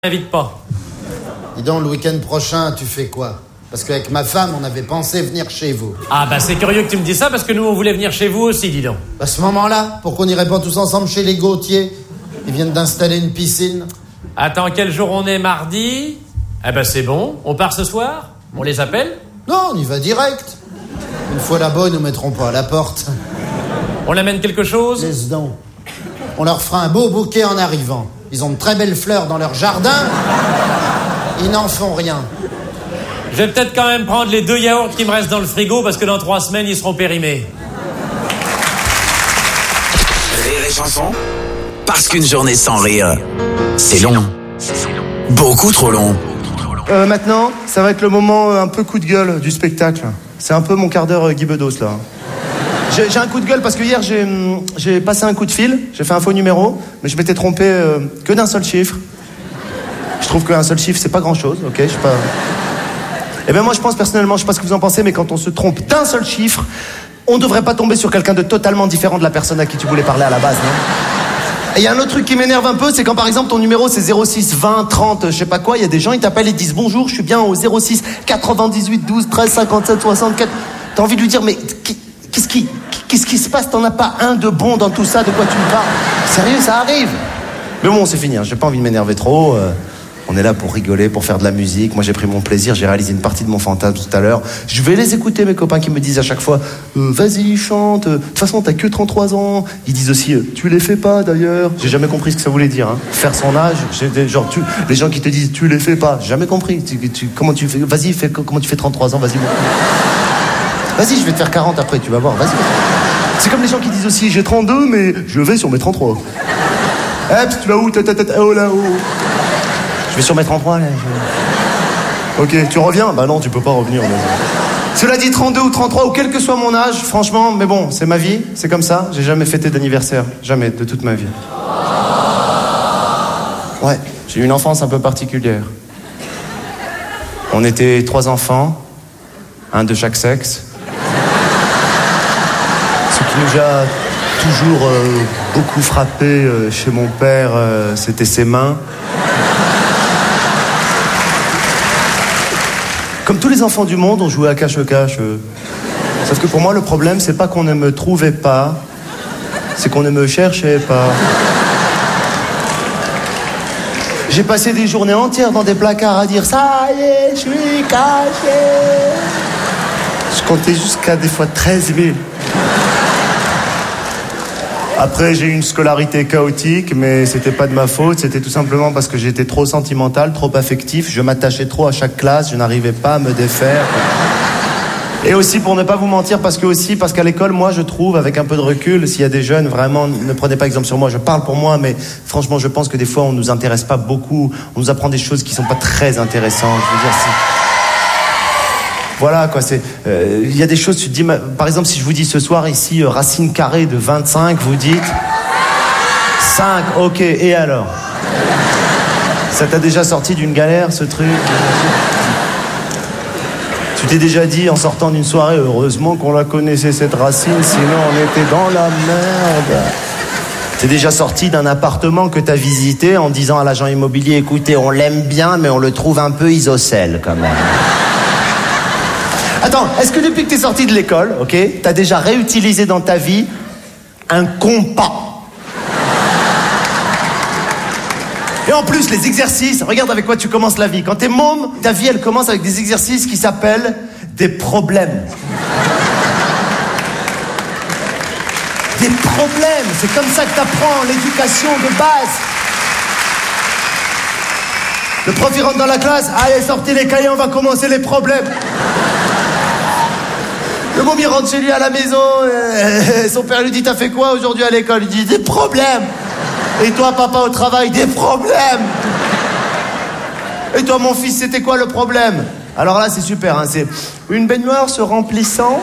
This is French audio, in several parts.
N'invite pas. Dis donc, le week-end prochain, tu fais quoi? Parce qu'avec ma femme, on avait pensé venir chez vous. Ah bah c'est curieux que tu me dises ça parce que nous on voulait venir chez vous aussi, dis donc. À ce moment-là, pourquoi on n'irait pas tous ensemble chez les Gauthier? Ils viennent d'installer une piscine. Attends, quel jour on est? Mardi? Ah bah c'est bon, on part ce soir? On les appelle? Non, on y va direct. Une fois là-bas, ils nous mettront pas à la porte. On amène quelque chose? Laisse donc. On leur fera un beau bouquet en arrivant. Ils ont de très belles fleurs dans leur jardin. Ils n'en font rien. Je vais peut-être quand même prendre les 2 yaourts qui me restent dans le frigo parce que dans 3 semaines ils seront périmés. Rire et chanson, parce qu'une journée sans rire, c'est long. Beaucoup trop long. Maintenant, ça va être le moment un peu coup de gueule du spectacle. C'est un peu mon quart d'heure Guy Bedos, là. J'ai un coup de gueule parce que hier, j'ai passé un coup de fil, j'ai fait un faux numéro, mais je m'étais trompé que d'un seul chiffre. Je trouve qu'un seul chiffre, c'est pas grand-chose, ok? Je sais pas... Eh bien moi, je pense personnellement, je sais pas ce que vous en pensez, mais quand on se trompe d'un seul chiffre, on devrait pas tomber sur quelqu'un de totalement différent de la personne à qui tu voulais parler à la base, non? Et il y a un autre truc qui m'énerve un peu, c'est quand par exemple ton numéro c'est 06 20 30 je sais pas quoi, il y a des gens, ils t'appellent et disent bonjour, je suis bien au 06 98 12 13 57 64. T'as envie de lui dire mais qu'est-ce qui se passe? T'en as pas un de bon dans tout ça, de quoi tu me parles? Sérieux, ça arrive. Mais bon, c'est fini, hein. J'ai pas envie de m'énerver trop. On est là pour rigoler, pour faire de la musique. Moi, j'ai pris mon plaisir, j'ai réalisé une partie de mon fantasme tout à l'heure. Je vais les écouter, mes copains qui me disent à chaque fois vas-y, chante. De toute façon, t'as que 33 ans. Ils disent aussi tu les fais pas d'ailleurs. J'ai jamais compris ce que ça voulait dire. Hein. Faire son âge, genre les gens qui te disent tu les fais pas. J'ai jamais compris. Comment tu fais? Vas-y, comment tu fais 33 ans? Vas-y. Vas-y, je vais te faire 40 après, tu vas voir. Vas-y. C'est comme les gens qui disent aussi j'ai 32, mais je vais sur mes 33. Tu vas où? Oh là, oh. Je vais sur mes 33, là. Ok, tu reviens? Bah non, tu peux pas revenir. Mais... Cela dit, 32 ou 33, ou quel que soit mon âge, franchement, mais bon, c'est ma vie, c'est comme ça. J'ai jamais fêté d'anniversaire. Jamais, de toute ma vie. Ouais, j'ai eu une enfance un peu particulière. On était 3 enfants, un de chaque sexe. Ce qui nous a toujours beaucoup frappé chez mon père, c'était ses mains. Comme tous les enfants du monde, on jouait à cache-cache. Sauf que pour moi, le problème, c'est pas qu'on ne me trouvait pas, c'est qu'on ne me cherchait pas. J'ai passé des journées entières dans des placards à dire « Ça y est, je suis caché ». Je comptais jusqu'à des fois 13 000. Après, j'ai eu une scolarité chaotique, mais c'était pas de ma faute. C'était tout simplement parce que j'étais trop sentimental, trop affectif. Je m'attachais trop à chaque classe. Je n'arrivais pas à me défaire. Et aussi, pour ne pas vous mentir, parce qu'à l'école, moi, je trouve, avec un peu de recul, s'il y a des jeunes, vraiment, ne prenez pas exemple sur moi. Je parle pour moi, mais franchement, je pense que des fois, on nous intéresse pas beaucoup. On nous apprend des choses qui sont pas très intéressantes. Je veux dire, voilà, quoi, c'est... Il y a des choses, tu te dis... Par exemple, si je vous dis ce soir, ici, racine carrée de 25, vous dites... 5, ok, et alors? Ça t'a déjà sorti d'une galère, ce truc? Tu t'es déjà dit, en sortant d'une soirée, heureusement qu'on la connaissait, cette racine, sinon on était dans la merde. T'es déjà sorti d'un appartement que t'as visité en disant à l'agent immobilier, écoutez, on l'aime bien, mais on le trouve un peu isocèle, quand même. Attends, est-ce que depuis que t'es sorti de l'école, ok, t'as déjà réutilisé dans ta vie un compas? Et en plus, les exercices, regarde avec quoi tu commences la vie. Quand t'es môme, ta vie, elle commence avec des exercices qui s'appellent des problèmes. Des problèmes, c'est comme ça que t'apprends l'éducation de base. Le prof, il rentre dans la classe, allez, sortez les cahiers, on va commencer les problèmes. Le môme, il rentre chez lui à la maison, son père lui dit, t'as fait quoi aujourd'hui à l'école? Il dit, des problèmes. Et toi, papa, au travail, des problèmes. Et toi, mon fils, c'était quoi le problème? Alors là, c'est super, hein, c'est une baignoire se remplissant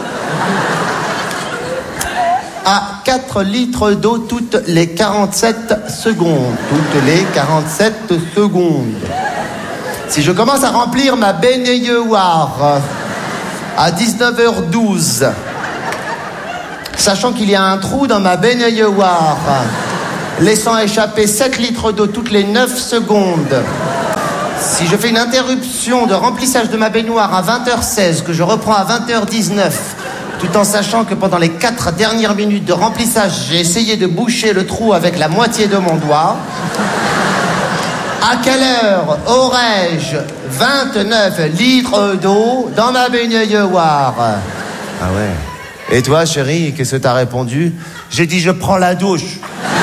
à 4 litres d'eau toutes les 47 secondes. Toutes les 47 secondes. Si je commence à remplir ma baignoire à 19h12, sachant qu'il y a un trou dans ma baignoire, laissant échapper 7 litres d'eau toutes les 9 secondes. Si je fais une interruption de remplissage de ma baignoire à 20h16, que je reprends à 20h19, tout en sachant que pendant les 4 dernières minutes de remplissage, j'ai essayé de boucher le trou avec la moitié de mon doigt, à quelle heure aurais-je 29 litres d'eau dans ma baignoire? Ah ouais. Et toi, chérie, qu'est-ce que t'as répondu? J'ai dit, je prends la douche.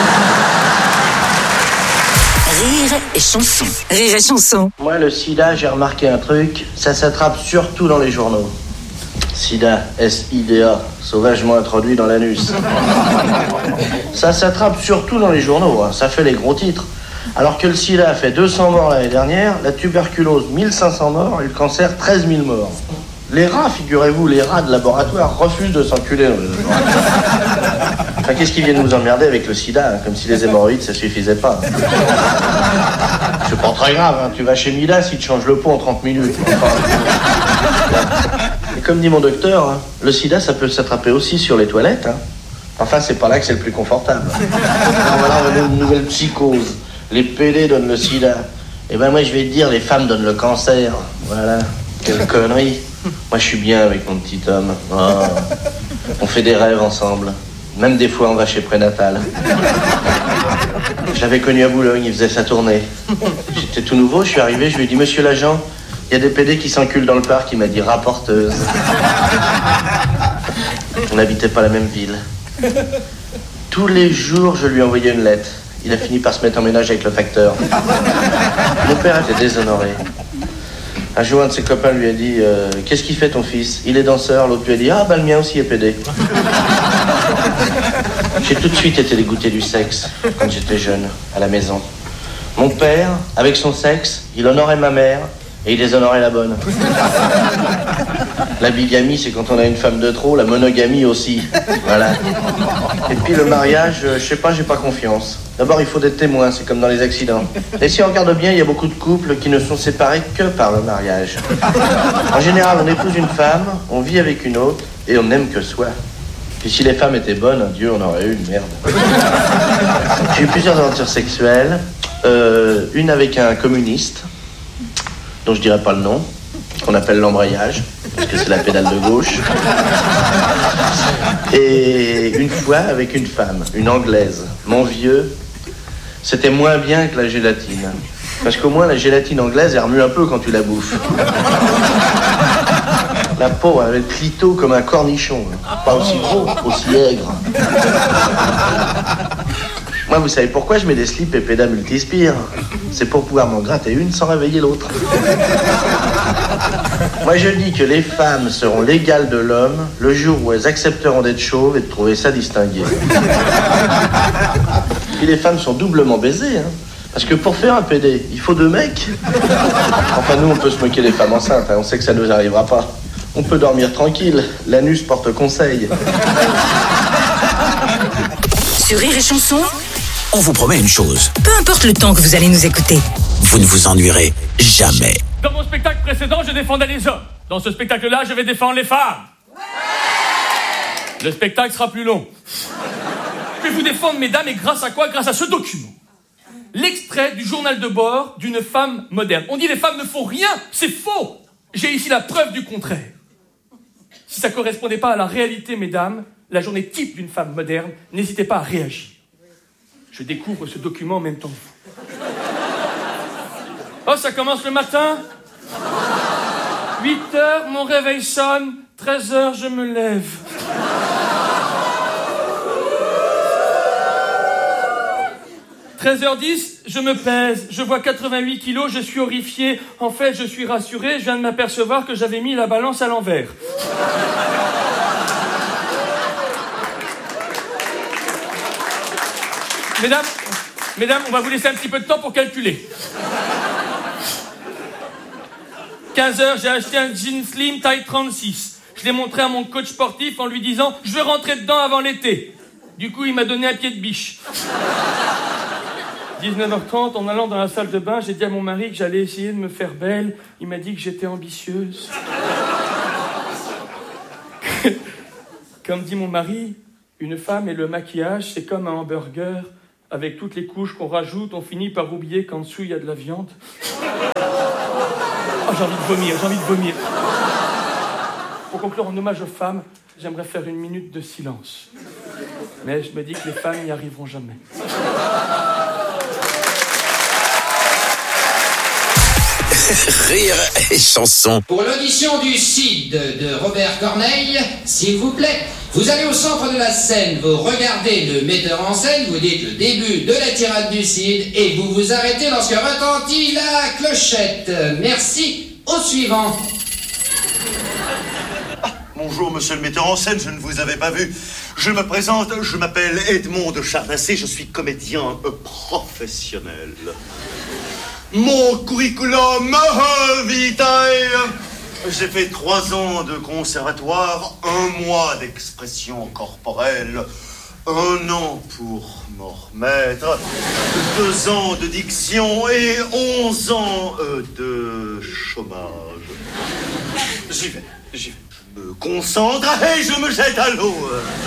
Rire et chanson. Rire et chanson. Moi, le sida, j'ai remarqué un truc, ça s'attrape surtout dans les journaux. Sida, S-I-D-A, sauvagement introduit dans l'anus. Ça s'attrape surtout dans les journaux, hein. Ça fait les gros titres. Alors que le sida a fait 200 morts l'année dernière, la tuberculose 1500 morts et le cancer 13 000 morts. Les rats, figurez-vous, les rats de laboratoire refusent de s'enculer dans les laboratoires. Enfin, qu'est-ce qu'ils viennent nous emmerder avec le sida, hein, comme si les hémorroïdes, ça suffisait pas. C'est pas très grave, hein, tu vas chez Midas, il te change le pot en 30 minutes. Enfin, et comme dit mon docteur, hein, le sida, ça peut s'attraper aussi sur les toilettes. Hein. Enfin, c'est pas là que c'est le plus confortable. Alors voilà, on a une nouvelle psychose. Les PD donnent le sida. Et ben moi, je vais te dire, les femmes donnent le cancer. Voilà, quelle connerie. Moi, je suis bien avec mon petit homme. Oh. On fait des rêves ensemble. Même des fois, on va chez Prénatal. J'avais connu à Boulogne, il faisait sa tournée. J'étais tout nouveau, je suis arrivé, je lui ai dit, monsieur l'agent, il y a des PD qui s'enculent dans le parc. Il m'a dit, rapporteuse. On n'habitait pas la même ville. Tous les jours, je lui envoyais une lettre. Il a fini par se mettre en ménage avec le facteur. Mon père était déshonoré. Un jour, un de ses copains lui a dit « Qu'est-ce qu'il fait ton fils ?» Il est danseur. L'autre lui a dit « Ah, bah le mien aussi est PD. » J'ai tout de suite été dégoûté du sexe quand j'étais jeune, à la maison. Mon père, avec son sexe, il honorait ma mère et il déshonorait la bonne. La bigamie, c'est quand on a une femme de trop, la monogamie aussi. Voilà. Et puis le mariage, je sais pas, j'ai pas confiance. D'abord, il faut des témoins, c'est comme dans les accidents. Et si on regarde bien, il y a beaucoup de couples qui ne sont séparés que par le mariage. En général, on épouse une femme, on vit avec une autre, et on n'aime que soi. Puis si les femmes étaient bonnes, Dieu, on aurait eu une merde. J'ai eu plusieurs aventures sexuelles. Une avec un communiste, dont je dirais pas le nom, qu'on appelle l'embrayage, parce que c'est la pédale de gauche. Et une fois avec une femme, une anglaise. Mon vieux, c'était moins bien que la gélatine. Parce qu'au moins la gélatine anglaise, elle remue un peu quand tu la bouffes. La peau avait le clito comme un cornichon. Pas aussi gros, aussi aigre. Moi, vous savez pourquoi je mets des slips et pédas multispire? C'est pour pouvoir m'en gratter une sans réveiller l'autre. Moi, je dis que les femmes seront l'égale de l'homme le jour où elles accepteront d'être chauves et de trouver ça distingué. Puis les femmes sont doublement baisées, hein. Parce que pour faire un PD, il faut 2 mecs. Enfin, nous, on peut se moquer des femmes enceintes, hein. On sait que ça ne nous arrivera pas. On peut dormir tranquille. L'anus porte conseil. Sur Rire et Chanson, On vous promet une chose, peu importe le temps que vous allez nous écouter. vous ne vous ennuierez jamais. Dans mon spectacle précédent, je défendais les hommes. Dans ce spectacle-là, je vais défendre les femmes. Le spectacle sera plus long. Je vais vous défendre, mesdames, et grâce à quoi? Grâce à ce document. L'extrait du journal de bord d'une femme moderne. On dit les femmes ne font rien, c'est faux. J'ai ici la preuve du contraire. Si ça ne correspondait pas à la réalité, mesdames, la journée type d'une femme moderne, n'hésitez pas à réagir. Je découvre ce document en même temps que vous. Oh, ça commence le matin. 8h, mon réveil sonne. 13h, je me lève. 13h10, je me pèse. Je vois 88 kilos, je suis horrifié. En fait, je suis rassuré. Je viens de m'apercevoir que j'avais mis la balance à l'envers. Mesdames, on va vous laisser un petit peu de temps pour calculer. 15h, j'ai acheté un jean slim taille 36. Je l'ai montré à mon coach sportif en lui disant « Je veux rentrer dedans avant l'été ». Du coup, il m'a donné un pied de biche. 19h30, en allant dans la salle de bain, j'ai dit à mon mari que j'allais essayer de me faire belle. Il m'a dit que j'étais ambitieuse. Comme dit mon mari, une femme et le maquillage, c'est comme un hamburger. Avec toutes les couches qu'on rajoute, on finit par oublier qu'en dessous, il y a de la viande. Oh, j'ai envie de vomir. Pour conclure, en hommage aux femmes, j'aimerais faire 1 minute de silence. Mais je me dis que les femmes n'y arriveront jamais. Rire et chanson. Pour l'audition du Cid de Robert Corneille, s'il vous plaît, vous allez au centre de la scène, vous regardez le metteur en scène, vous dites le début de la tirade du Cid et vous vous arrêtez lorsque retentit la clochette. Merci. Au suivant. Bonjour, monsieur le metteur en scène, je ne vous avais pas vu. Je me présente, je m'appelle Edmond de Charnassé, je suis comédien professionnel. Mon curriculum vitae. J'ai fait 3 ans de conservatoire, 1 mois d'expression corporelle, 1 an pour m'en remettre, 2 ans de diction et 11 ans de chômage. J'y vais. Je me concentre et je me jette à l'eau.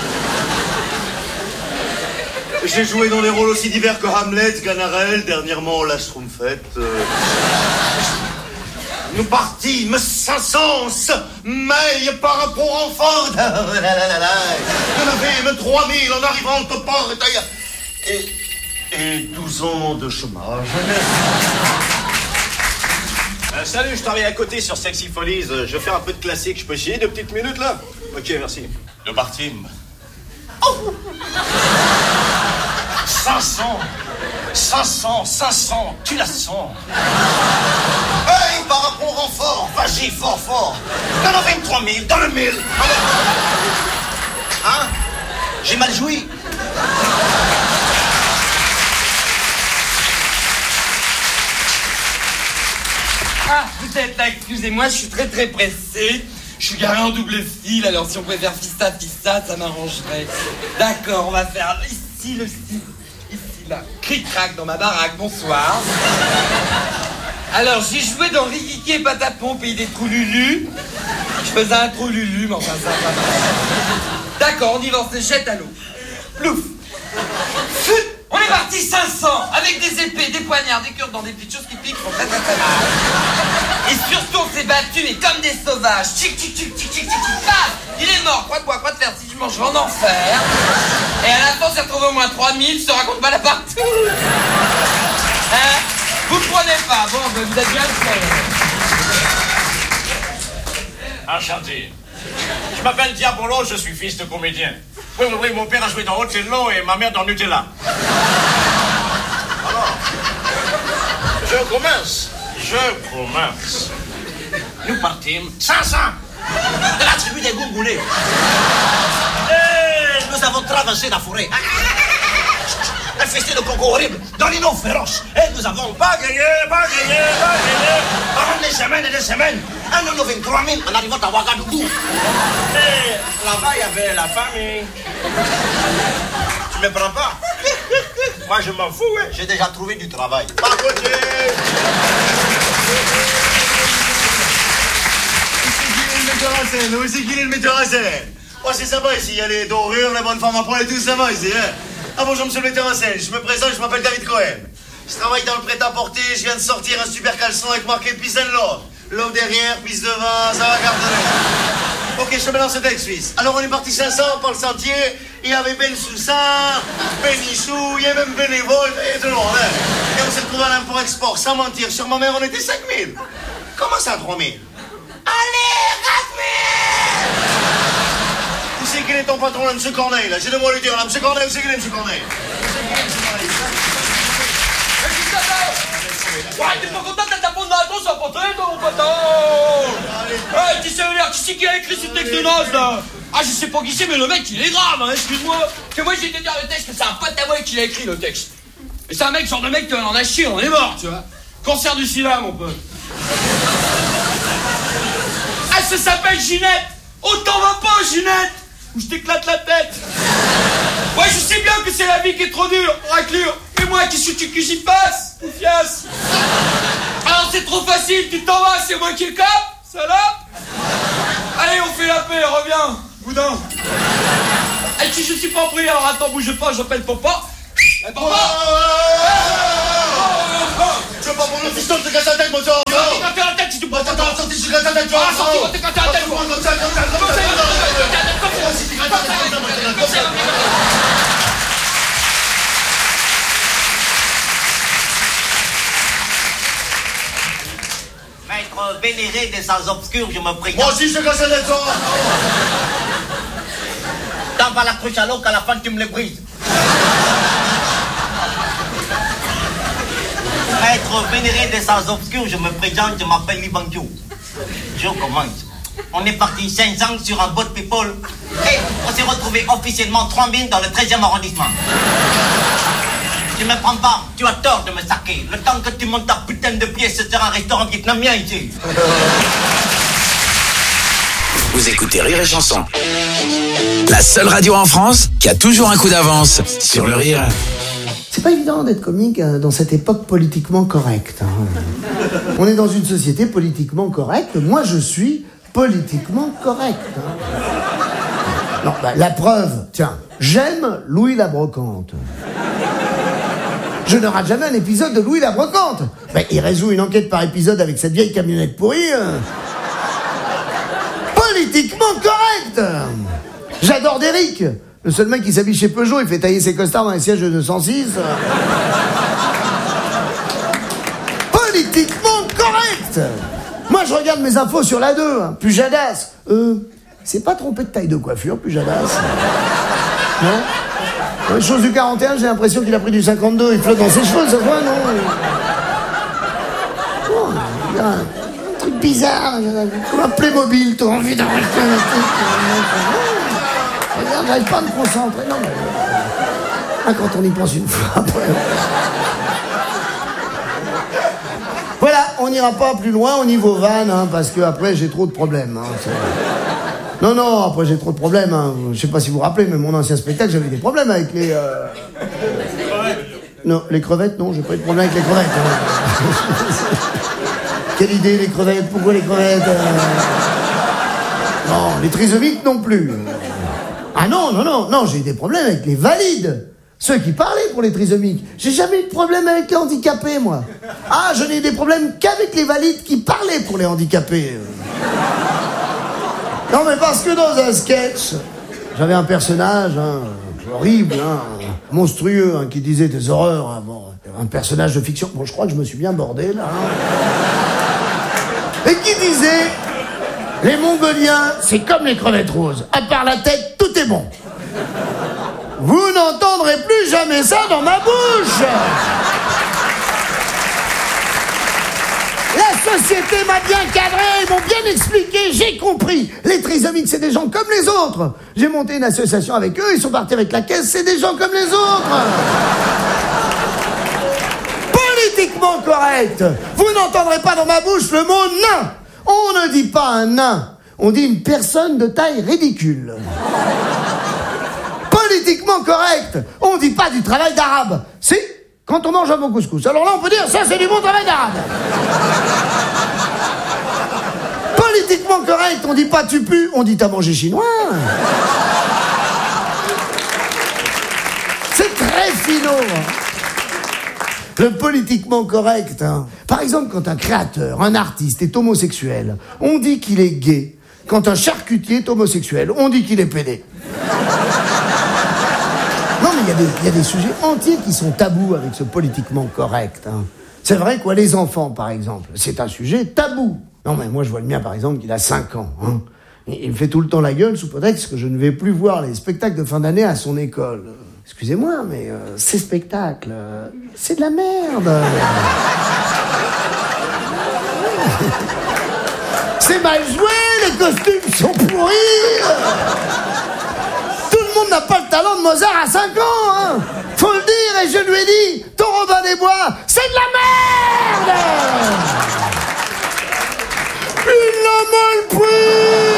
J'ai joué dans des rôles aussi divers que Hamlet, Ganarelle, dernièrement la Schtroumpfette. Nous partîmes 500, mais par rapport en Ford. Nous avons 3000 en arrivant au port. Et 12 ans de chômage. Salut, je travaille à côté sur Sexy Follies. Je vais faire un peu de classique. Je peux essayer 2 petites minutes là? Ok, merci. Nous partîmes. Oh 500, tu la sens. Hey, par rapport en fort, vas-y, fort. Dans le 23 000, dans le 1000. Hein? J'ai mal joui. Ah, vous êtes là, excusez-moi, je suis très pressé. Je suis garé en double fil, alors si on pouvait faire fista, ça m'arrangerait. D'accord, on va faire ici le style. Ici, là. Cric-crac dans ma baraque, bonsoir. Alors, j'ai joué dans Rikiki et Patapon, pays des trous Lulu. Je faisais un trou Lulu, mais enfin, ça va pas. D'accord, on y va, on se jette à l'eau. Plouf. On est parti 500, avec des épées, des poignards, des cures dans des petites choses qui piquent, font très mal. Et surtout, on s'est battus, mais comme des sauvages. Tchic, paf. Il est mort, quoi de bois, quoi de fer, si je mange en enfer. Et à la fin, on s'est retrouvé au moins 3000, se raconte pas la partout. Hein? Vous prenez pas, bon, ben, vous êtes bien le frère. Enchanté. Je m'appelle Diabolo, je suis fils de comédien. Oui, mon père a joué dans Othello et ma mère dans Nutella. Alors, je commence. Nous partîmes 500 de la tribu des Goumboulés. Et nous avons traversé la forêt. Un festin de coco horrible, dans les noms féroces. Et nous avons pas gagné. Pendant des semaines. Un an 23 000 en arrivant à Ouagadougou. Et là-bas, il y avait la famille. Tu me prends pas? Moi, je m'en fous, hein. J'ai déjà trouvé du travail. Pas côté. Où c'est qu'il est le metteur en scène? Oh, c'est sympa ici, il y a les dorures, les bonnes femmes à poil et tout, ça va ici, hein. Ah bonjour monsieur le metteur en scène, je me présente, je m'appelle David Cohen. Je travaille dans le prêt-à-porter, je viens de sortir un super caleçon avec marqué Peace and Love. Love derrière, pisse devant, ça va cartonner. Ok, je me lance le texte suisse. Alors on est parti 500 par le sentier, il y avait Ben Soussan, Benichou, il y avait même Bénévole, et tout le monde, hein. Et on s'est retrouvé à l'import-export, sans mentir, sur ma mère on était 5000. Comment ça 3000? Allez, 4000! Où c'est qu'il est ton patron là, monsieur Corneille, là? J'ai de moi lui dire là, monsieur Corneille, où c'est qu'il est, monsieur Corneille? Ouais, t'es pas content d'être à fond de la réponse à porter, toi, mon poteau? Ouais, tu sais qui a écrit ce texte de naze, là? Ah, je sais pas qui c'est, mais le mec, il est grave, hein, excuse-moi. Que moi, j'ai été dire le texte, que c'est un pote à moi qui l'a écrit, le texte. Et c'est un mec, genre de mec, on en a chié, on est mort, tu vois. Cancer du sida, mon pote. Ah, ça s'appelle Ginette. Oh, t'en vas pas, Ginette, ou je t'éclate la tête. Ouais, je sais bien que c'est la vie qui est trop dure, raclure. Mais moi, qu'est-ce que j'y passe, Oufias? Alors c'est trop facile, tu t'en vas, c'est moi qui le cap, salope. Allez, on fait la paix, reviens, boudin. Et si je suis pas pris, alors attends, bouge pas, j'appelle papa. Papa. Je veux pas pour le fiston, te casse la tête, mon sang. Tu vas te faire la tête si tu prends ta tête. Maître vénéré des salles obscures, je me présente. Moi aussi, je casse les toi. T'en vas la cruche à l'eau qu'à la fin tu me les brises. Maître vénéré des salles obscures, je me présente, je m'appelle Libancho. Je commence. On est parti 5 ans sur un boat people et on s'est retrouvé officiellement 3000 dans le 13e arrondissement. Tu me prends pas, tu as tort de me saquer. Le temps que tu montes ta putain de pièce, ce sera un restaurant vietnamien ici. Vous écoutez Rire et Chanson. La seule radio en France qui a toujours un coup d'avance sur le rire. C'est pas évident d'être comique dans cette époque politiquement correcte. On est dans une société politiquement correcte. Moi, je suis politiquement correct. Non, bah, la preuve, tiens, j'aime Louis la Brocante. Je ne rate jamais un épisode de Louis la Brocante. Bah, il résout une enquête par épisode avec cette vieille camionnette pourrie. Politiquement correct. J'adore Derrick. Le seul mec qui s'habille chez Peugeot, il fait tailler ses costards dans les sièges de 206. Politiquement correct. Moi, je regarde mes infos sur la 2. Pujadas. C'est pas trompé de taille de coiffure, Pujadas. Non. Chose du 41, j'ai l'impression qu'il a pris du 52. Il flotte dans ses cheveux, ça se voit, non? Oh, il y a un truc bizarre. Comme un Playmobil, t'as envie d'en rester un truc. J'arrive pas à me concentrer, non mais... quand on y pense une fois, après... Voilà, on n'ira pas plus loin au niveau van, parce que après j'ai trop de problèmes. Non, après j'ai trop de problèmes. Je sais pas si vous vous rappelez, mais mon ancien spectacle, j'avais des problèmes avec les... Non, les crevettes, non, j'ai pas eu de problème avec les crevettes. Quelle idée, les crevettes? Pourquoi les crevettes? Non, les trisomiques non plus. Ah non, j'ai eu des problèmes avec les valides. Ceux qui parlaient pour les trisomiques. J'ai jamais eu de problème avec les handicapés, moi. Ah, je n'ai eu des problèmes qu'avec les valides qui parlaient pour les handicapés. Non, mais parce que dans un sketch, j'avais un personnage horrible, monstrueux, qui disait des horreurs. Bon, un personnage de fiction. Bon, je crois que je me suis bien bordé, là. Et qui disait... Les Mongoliens, c'est comme les crevettes roses. À part la tête, tout est bon. Vous n'entendrez plus jamais ça dans ma bouche. La société m'a bien cadré, ils m'ont bien expliqué, j'ai compris. Les trisomiques, c'est des gens comme les autres. J'ai monté une association avec eux, ils sont partis avec la caisse, c'est des gens comme les autres. Politiquement correct. Vous n'entendrez pas dans ma bouche le mot nain. On ne dit pas un nain, on dit une personne de taille ridicule. Politiquement correct, on dit pas du travail d'arabe. Si, quand on mange un bon couscous. Alors là, on peut dire, ça c'est du bon travail d'arabe. Politiquement correct, on dit pas tu pues, on dit t'as mangé chinois. C'est très finot. Le politiquement correct. Par exemple, quand un créateur, un artiste est homosexuel, on dit qu'il est gay. Quand un charcutier est homosexuel, on dit qu'il est pédé. Non, mais il y a des sujets entiers qui sont tabous avec ce politiquement correct. C'est vrai, quoi, les enfants, par exemple, c'est un sujet tabou. Non, mais moi, je vois le mien, par exemple, il a 5 ans. Il me fait tout le temps la gueule sous prétexte que je ne vais plus voir les spectacles de fin d'année à son école. Excusez-moi, mais ces spectacles, c'est de la merde. C'est mal joué, les costumes sont pourris. Tout le monde n'a pas le talent de Mozart à 5 ans. Faut le dire, et je lui ai dit, ton Robin des Bois, c'est de la merde. Il l'a mal pris.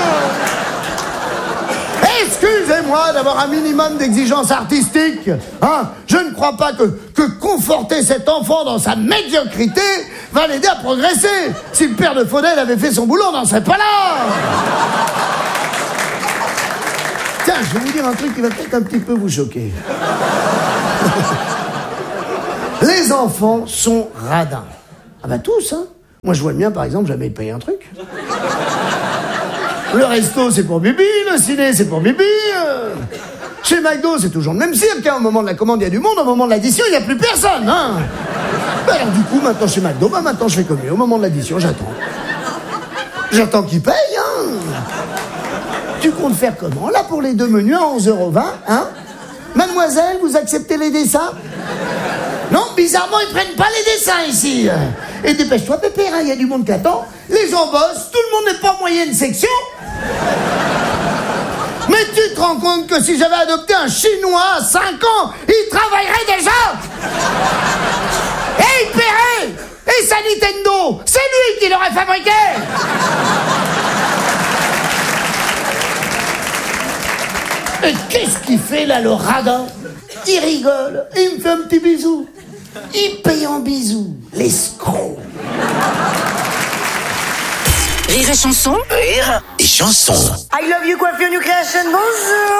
Excusez-moi d'avoir un minimum d'exigence artistique. Je ne crois pas que conforter cet enfant dans sa médiocrité va l'aider à progresser. Si le père de Faudel avait fait son boulot, on n'en serait pas là. Tiens, je vais vous dire un truc qui va peut-être un petit peu vous choquer. Les enfants sont radins. Ah bah tous, Moi je vois le mien par exemple, jamais payer un truc. Le resto, c'est pour Bibi, le ciné, c'est pour Bibi. Chez McDo, c'est toujours le même cirque. Au moment de la commande, il y a du monde. Au moment de l'addition, il n'y a plus personne. Alors du coup, maintenant chez McDo, maintenant je fais comme lui. Au moment de l'addition, j'attends. J'attends qu'il paye, hein. Tu comptes faire comment, là, pour les 2 menus à 11,20 €, hein? Mademoiselle, vous acceptez les dessins? Non, bizarrement, ils prennent pas les dessins ici. Et dépêche-toi, pépère, il y a du monde qui attend. Les gens bossent, tout le monde n'est pas en moyenne section. Mais tu te rends compte que si j'avais adopté un Chinois à 5 ans, il travaillerait déjà. Et il paierait. Et sa Nintendo, c'est lui qui l'aurait fabriqué. Et qu'est-ce qu'il fait là, le radin? Il rigole, il me fait un petit bisou. Il paye en bisous, l'escroc. Rire et chanson. Rire et chanson. I love you, coiffure New Creation, bonjour.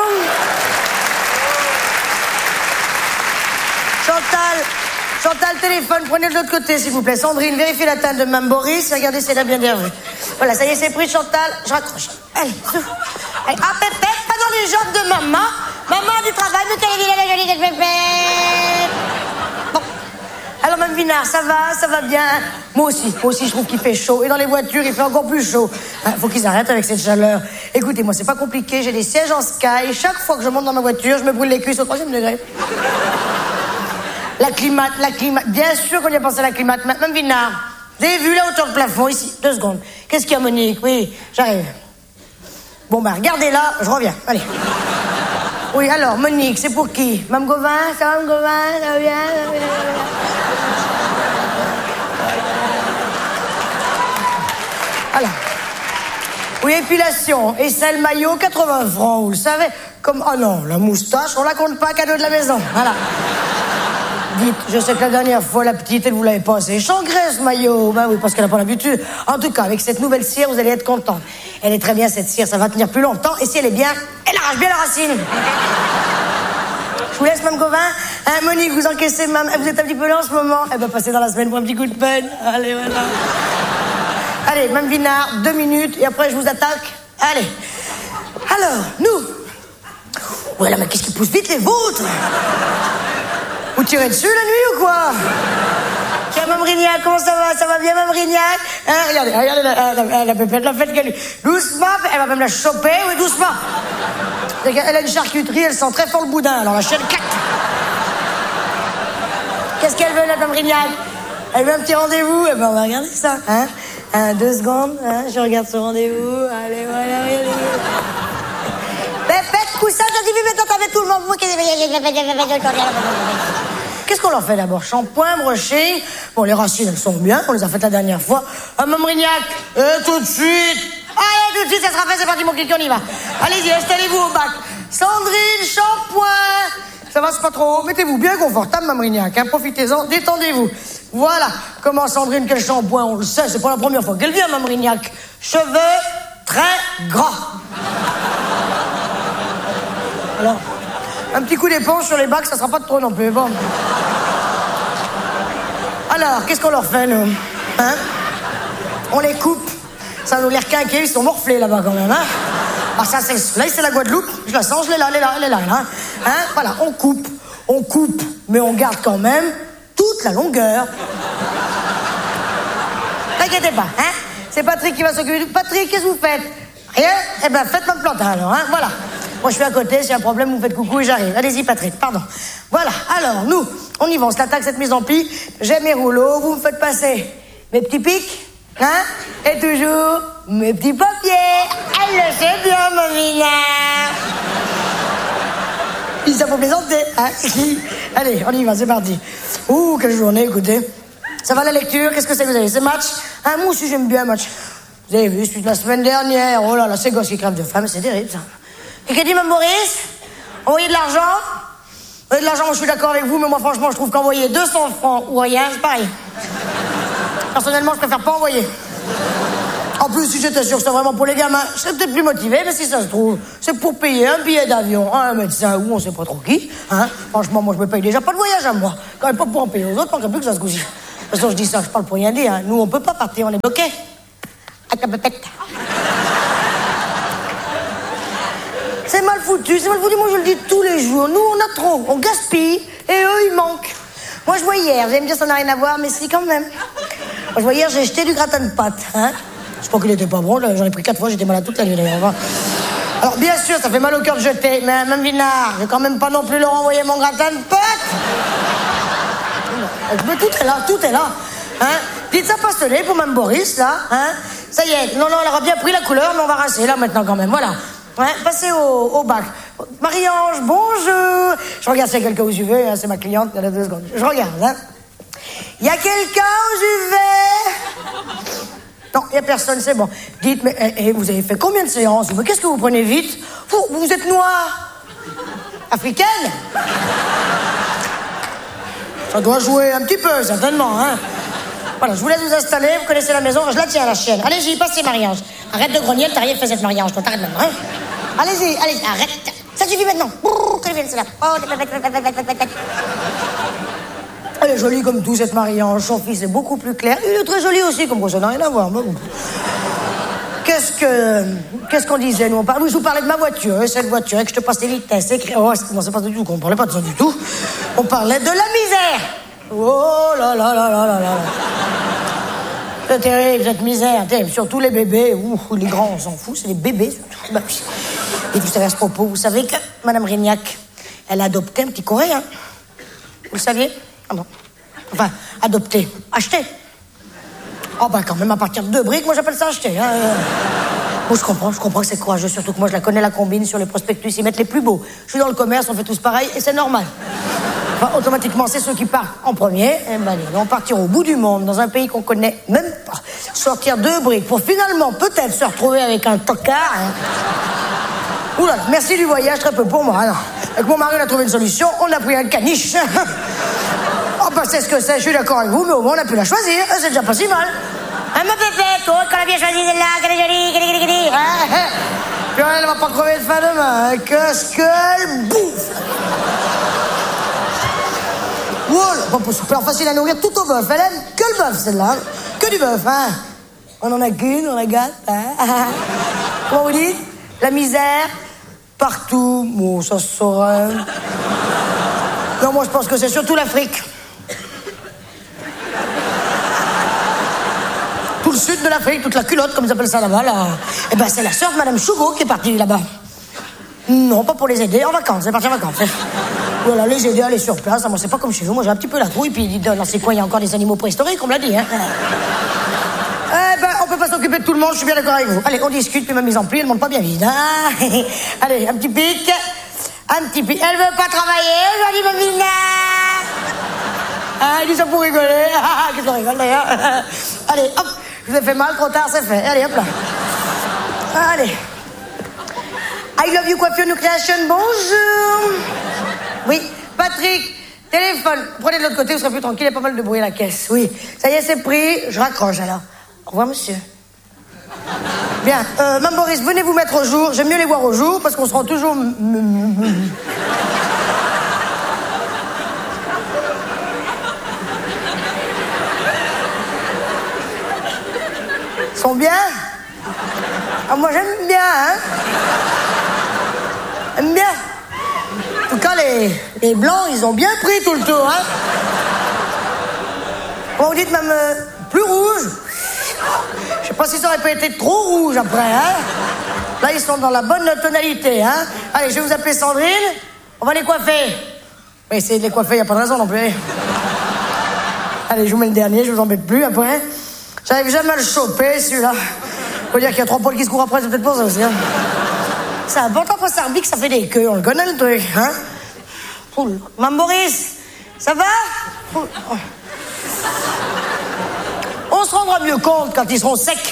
Chantal, téléphone, prenez de l'autre côté, s'il vous plaît. Sandrine, vérifiez la taille de Mme Boris. Regardez si elle a bien vu. Voilà, ça y est, c'est pris, Chantal. Je raccroche. Allez, allez, ah, Pépé, pas dans les jambes de maman. Maman a du travail, mais quelle est la jolie de Pépé. Bon. Alors, Mme Vinard, ça va bien. Moi aussi, je trouve qu'il fait chaud. Et dans les voitures, il fait encore plus chaud. Faut qu'ils arrêtent avec cette chaleur. Écoutez, moi, c'est pas compliqué. J'ai des sièges en sky. Chaque fois que je monte dans ma voiture, je me brûle les cuisses au 3e degré. La climate. Bien sûr qu'on y a pensé à la climate. Mme Vinard, vous avez vu la hauteur de plafond ici? 2 secondes. Qu'est-ce qu'il y a, Monique? Oui, j'arrive. Bon, regardez là, je reviens. Allez. Oui, alors, Monique, c'est pour qui? Mme Gauvin? Ça va, Mme Gauvin? Ça va bien? Voilà. Oui, épilation. Et celle maillot, 80 francs, vous le savez. Comme, oh non, la moustache, on la compte pas, cadeau de la maison. Voilà. Dites, je sais que la dernière fois, la petite, elle vous l'avait pas assez changré, ce maillot. Ben oui, parce qu'elle n'a pas l'habitude. En tout cas, avec cette nouvelle cire, vous allez être content. Elle est très bien, cette cire, ça va tenir plus longtemps. Et si elle est bien, elle arrache bien la racine. Je vous laisse, Mme Gauvin. Hein, Monique, vous encaissez, Mme. Vous êtes un petit peu là en ce moment. Elle va passer dans la semaine pour un petit coup de peine. Allez, voilà. Allez, Mme Vinard, 2 minutes, et après, je vous attaque. Allez. Alors, nous. Voilà, mais qu'est-ce qui pousse vite, les vôtres? Vous tirez dessus la nuit ou quoi? Tiens, Mme Rignac, comment ça va? Ça va bien, Mme Rignac? Hein, regardez, la pépette, la fête qu'elle... Doucement, elle va même la choper, oui, doucement. Elle a une charcuterie, elle sent très fort le boudin, alors la chaîne claque. Qu'est-ce qu'elle veut, la Mme Rignac? Elle veut un petit rendez-vous? Eh ben, on va regarder ça, hein? 2 secondes, hein, je regarde ce rendez-vous. Allez, voilà, regardez. Pépette, coussin, j'ai dit, mais avec tout le monde. Qu'est-ce qu'on leur fait d'abord? Shampoing, brushing. Bon, les racines, elles sont bien, on les a faites la dernière fois. Mme Rignac, tout de suite. Allez, tout de suite, ça sera fait, c'est parti, mon kiki, on y va. Allez-y, installez-vous au bac. Sandrine, shampoing. Ça va, c'est pas trop haut. Mettez-vous bien confortable, Mme Rignac, hein. Profitez-en, détendez-vous. Voilà. Comment Sandrine, quel shampoing? On le sait, c'est pas la première fois qu'elle vient, Mme Rignac. Cheveux très gras. Alors, un petit coup d'éponge sur les bacs, ça sera pas de trop non plus. Bon. Alors, qu'est-ce qu'on leur fait, nous? Hein? On les coupe. Ça nous l'air quinqué, ils sont morflés là-bas quand même, hein? Ah, ça, là, c'est la Guadeloupe. Je la sens, elle est là, hein? Voilà, on coupe, mais on garde quand même toute la longueur. T'inquiétez pas, hein? C'est Patrick qui va s'occuper. Patrick, qu'est-ce que vous faites? Rien? Eh ben, faites notre plantain alors, hein? Voilà. Moi, je suis à côté, s'il y a un problème, vous me faites coucou et j'arrive. Allez-y, Patrick, pardon. Voilà, alors, nous, on y va, on se l'attaque cette mise en pli. J'ai mes rouleaux, vous me faites passer mes petits pics, hein? Et toujours, mes petits papiers. Elle le sait bien, ma Vinard. Ça faut plaisanter, hein? Allez, on y va, c'est parti. Ouh, quelle journée, écoutez. Ça va la lecture? Qu'est-ce que c'est que vous avez? C'est match? Hein, moi aussi, j'aime bien match. Vous avez vu, celui de la semaine dernière. Oh là là, ces gosses qui crèvent de faim, c'est terrible, ça. Et qu'est-ce que dit, Mme Maurice? Envoyer de l'argent? Envoyer de l'argent, moi je suis d'accord avec vous, mais moi franchement je trouve qu'envoyer 200 francs ou rien, c'est pareil. Personnellement, je préfère pas envoyer. En plus, si j'étais sûr que c'était vraiment pour les gamins, je serais peut-être plus motivé, mais si ça se trouve, c'est pour payer un billet d'avion, un médecin ou on sait pas trop qui. Hein? Franchement, moi je me paye déjà pas de voyage à moi. Quand même pas pour en payer aux autres, tant plus que ça se gousille. De toute façon, je dis ça, je parle pour rien dire. Hein. Nous, on peut pas partir, on est bloqués. Avec la pépette. C'est mal foutu, moi je le dis tous les jours. Nous, on a trop, on gaspille, et eux, ils manquent. Moi, je vois hier, vous allez me dire ça n'a rien à voir, mais si, quand même. Moi, je vois hier, j'ai jeté du gratin de pâtes, hein. Je crois qu'il était pas bon, j'en ai pris 4 fois, j'étais malade toute la nuit, d'ailleurs. Alors, bien sûr, ça fait mal au cœur de jeter, mais Mme Vinard, je vais quand même pas non plus leur envoyer mon gratin de pâtes. Mais tout est là, hein. Dites ça passionné pour Mme Boris, là, hein. Ça y est, non, elle aura bien pris la couleur, mais on va rincer, là, maintenant, quand même, voilà. Ouais, passez au bac. Marie-Ange, bonjour. Je regarde s'il y a quelqu'un au UV, hein, c'est ma cliente, il y a 2 secondes. Je regarde, hein. Il y a quelqu'un au UV? Non, il n'y a personne, c'est bon. Dites, mais vous avez fait combien de séances? Mais qu'est-ce que vous prenez vite? Vous êtes noire? Africaine? Ça doit jouer un petit peu, certainement, hein. Voilà, je vous laisse vous installer, vous connaissez la maison, je la tiens, la chienne. Allez-y, passez, Marie-Ange. Arrête de grogner, t'as rien fait cette Marie-Ange, toi, t'arrêtes maintenant, hein. Allez-y, arrête. Ça suffit maintenant. Que vienne, c'est là. Elle est jolie comme tout, cette Marie-Ange. Son fils est beaucoup plus clair. Il est très joli aussi, comme quoi ça n'a rien à voir. Qu'est-ce qu'on disait, nous? Oui, je vous parlais de ma voiture, cette voiture, et que je te passe les vitesses. Oh, non, c'est pas du tout, on parlait pas de ça du tout. On parlait de la misère. Oh là là là là là là. C'est terrible, cette misère, terrible. Surtout les bébés. Les grands, on s'en fout, c'est les bébés, surtout. Bah, et vous savez, à ce propos, vous savez que Mme Rignac, elle a adopté un petit Coréen. Vous le saviez? Ah non. Enfin, adopté. Acheté. Oh, bah, quand même, à partir de 2 briques, moi, j'appelle ça acheter. Hein. Bon, je comprends que c'est courageux, surtout que moi, je la connais, la combine, sur les prospectus, ils mettent les plus beaux. Je suis dans le commerce, on fait tous pareil, et c'est normal. Enfin, automatiquement, c'est ceux qui partent en premier. Et ben, ils vont partir au bout du monde, dans un pays qu'on connaît même pas. Sortir 2 briques pour finalement peut-être se retrouver avec un tocard. Hein. Ouh là là, merci du voyage, très peu pour moi. Alors, avec mon mari, on a trouvé une solution, on a pris un caniche. Oh, bah, c'est ce que c'est, je suis d'accord avec vous, mais au moins, on a pu la choisir. C'est déjà pas si mal. Hein, ma pépette, oh, qu'on a bien choisi celle-là, qu'elle est jolie, hein. Puis elle va pas crever de faim demain. Hein. Qu'est-ce qu'elle bouffe! Voilà, pas super facile à nourrir tout au bœuf. Elle aime que le bœuf, celle-là. Que du bœuf, hein. On en a qu'une, on la gâte, hein. Comment vous dites? La misère, partout. Bon, ça se saurait. Non, moi, je pense que c'est surtout l'Afrique. Tout le sud de l'Afrique, toute la culotte, comme ils appellent ça là-bas, là. Eh ben, c'est la sœur de Madame Chougo qui est partie là-bas. Non, pas pour les aider, en vacances, elle est partie en vacances. Voilà, les aider à aller sur place. Moi, c'est pas comme chez vous. Moi, j'ai un petit peu la trouille. Puis, dans ces coins, il y a encore des animaux préhistoriques, on me l'a dit, hein. Eh ben, on peut pas s'occuper de tout le monde, je suis bien d'accord avec vous. Allez, on discute, puis ma mise en pli, elle monte pas bien vite, hein. Allez, un petit pic. Un petit pic. Elle veut pas travailler, aujourd'hui, ma mine. Ah, il dit ça pour rigoler. Qu'est-ce qu'on rigole, d'ailleurs. Allez, hop. Je vous ai fait mal, trop tard, c'est fait. Allez, hop là. Allez. I love you, coiffure, new creation, bonjour. Oui, Patrick, téléphone. Prenez de l'autre côté, vous serez plus tranquille, il y a pas mal de bruit à la caisse. Oui, ça y est, c'est pris, je raccroche alors. Au revoir, monsieur. Bien, Mme Boris, venez vous mettre au jour. J'aime mieux les voir au jour, parce qu'on se rend toujours... Ils sont bien? Ah, moi, j'aime bien, hein. J'aime bien. En tout cas, les blancs, ils ont bien pris tout le tour, hein. Comment vous dites, même plus rouge? Je sais pas si ça aurait pas été trop rouge après, hein. Là, ils sont dans la bonne tonalité, hein. Allez, je vais vous appeler Sandrine. On va les coiffer. Mais essayer de les coiffer, y a pas de raison non plus. Allez, je vous mets le dernier, je vous embête plus après. J'arrive jamais à le choper, celui-là. Faut dire qu'il y a 3 poils qui se courent après, c'est peut-être pour ça aussi, hein. C'est important pour Sarbic, ça fait des queues, on le connaît le truc, hein. Mme Boris, ça va? On se rendra mieux compte quand ils seront secs.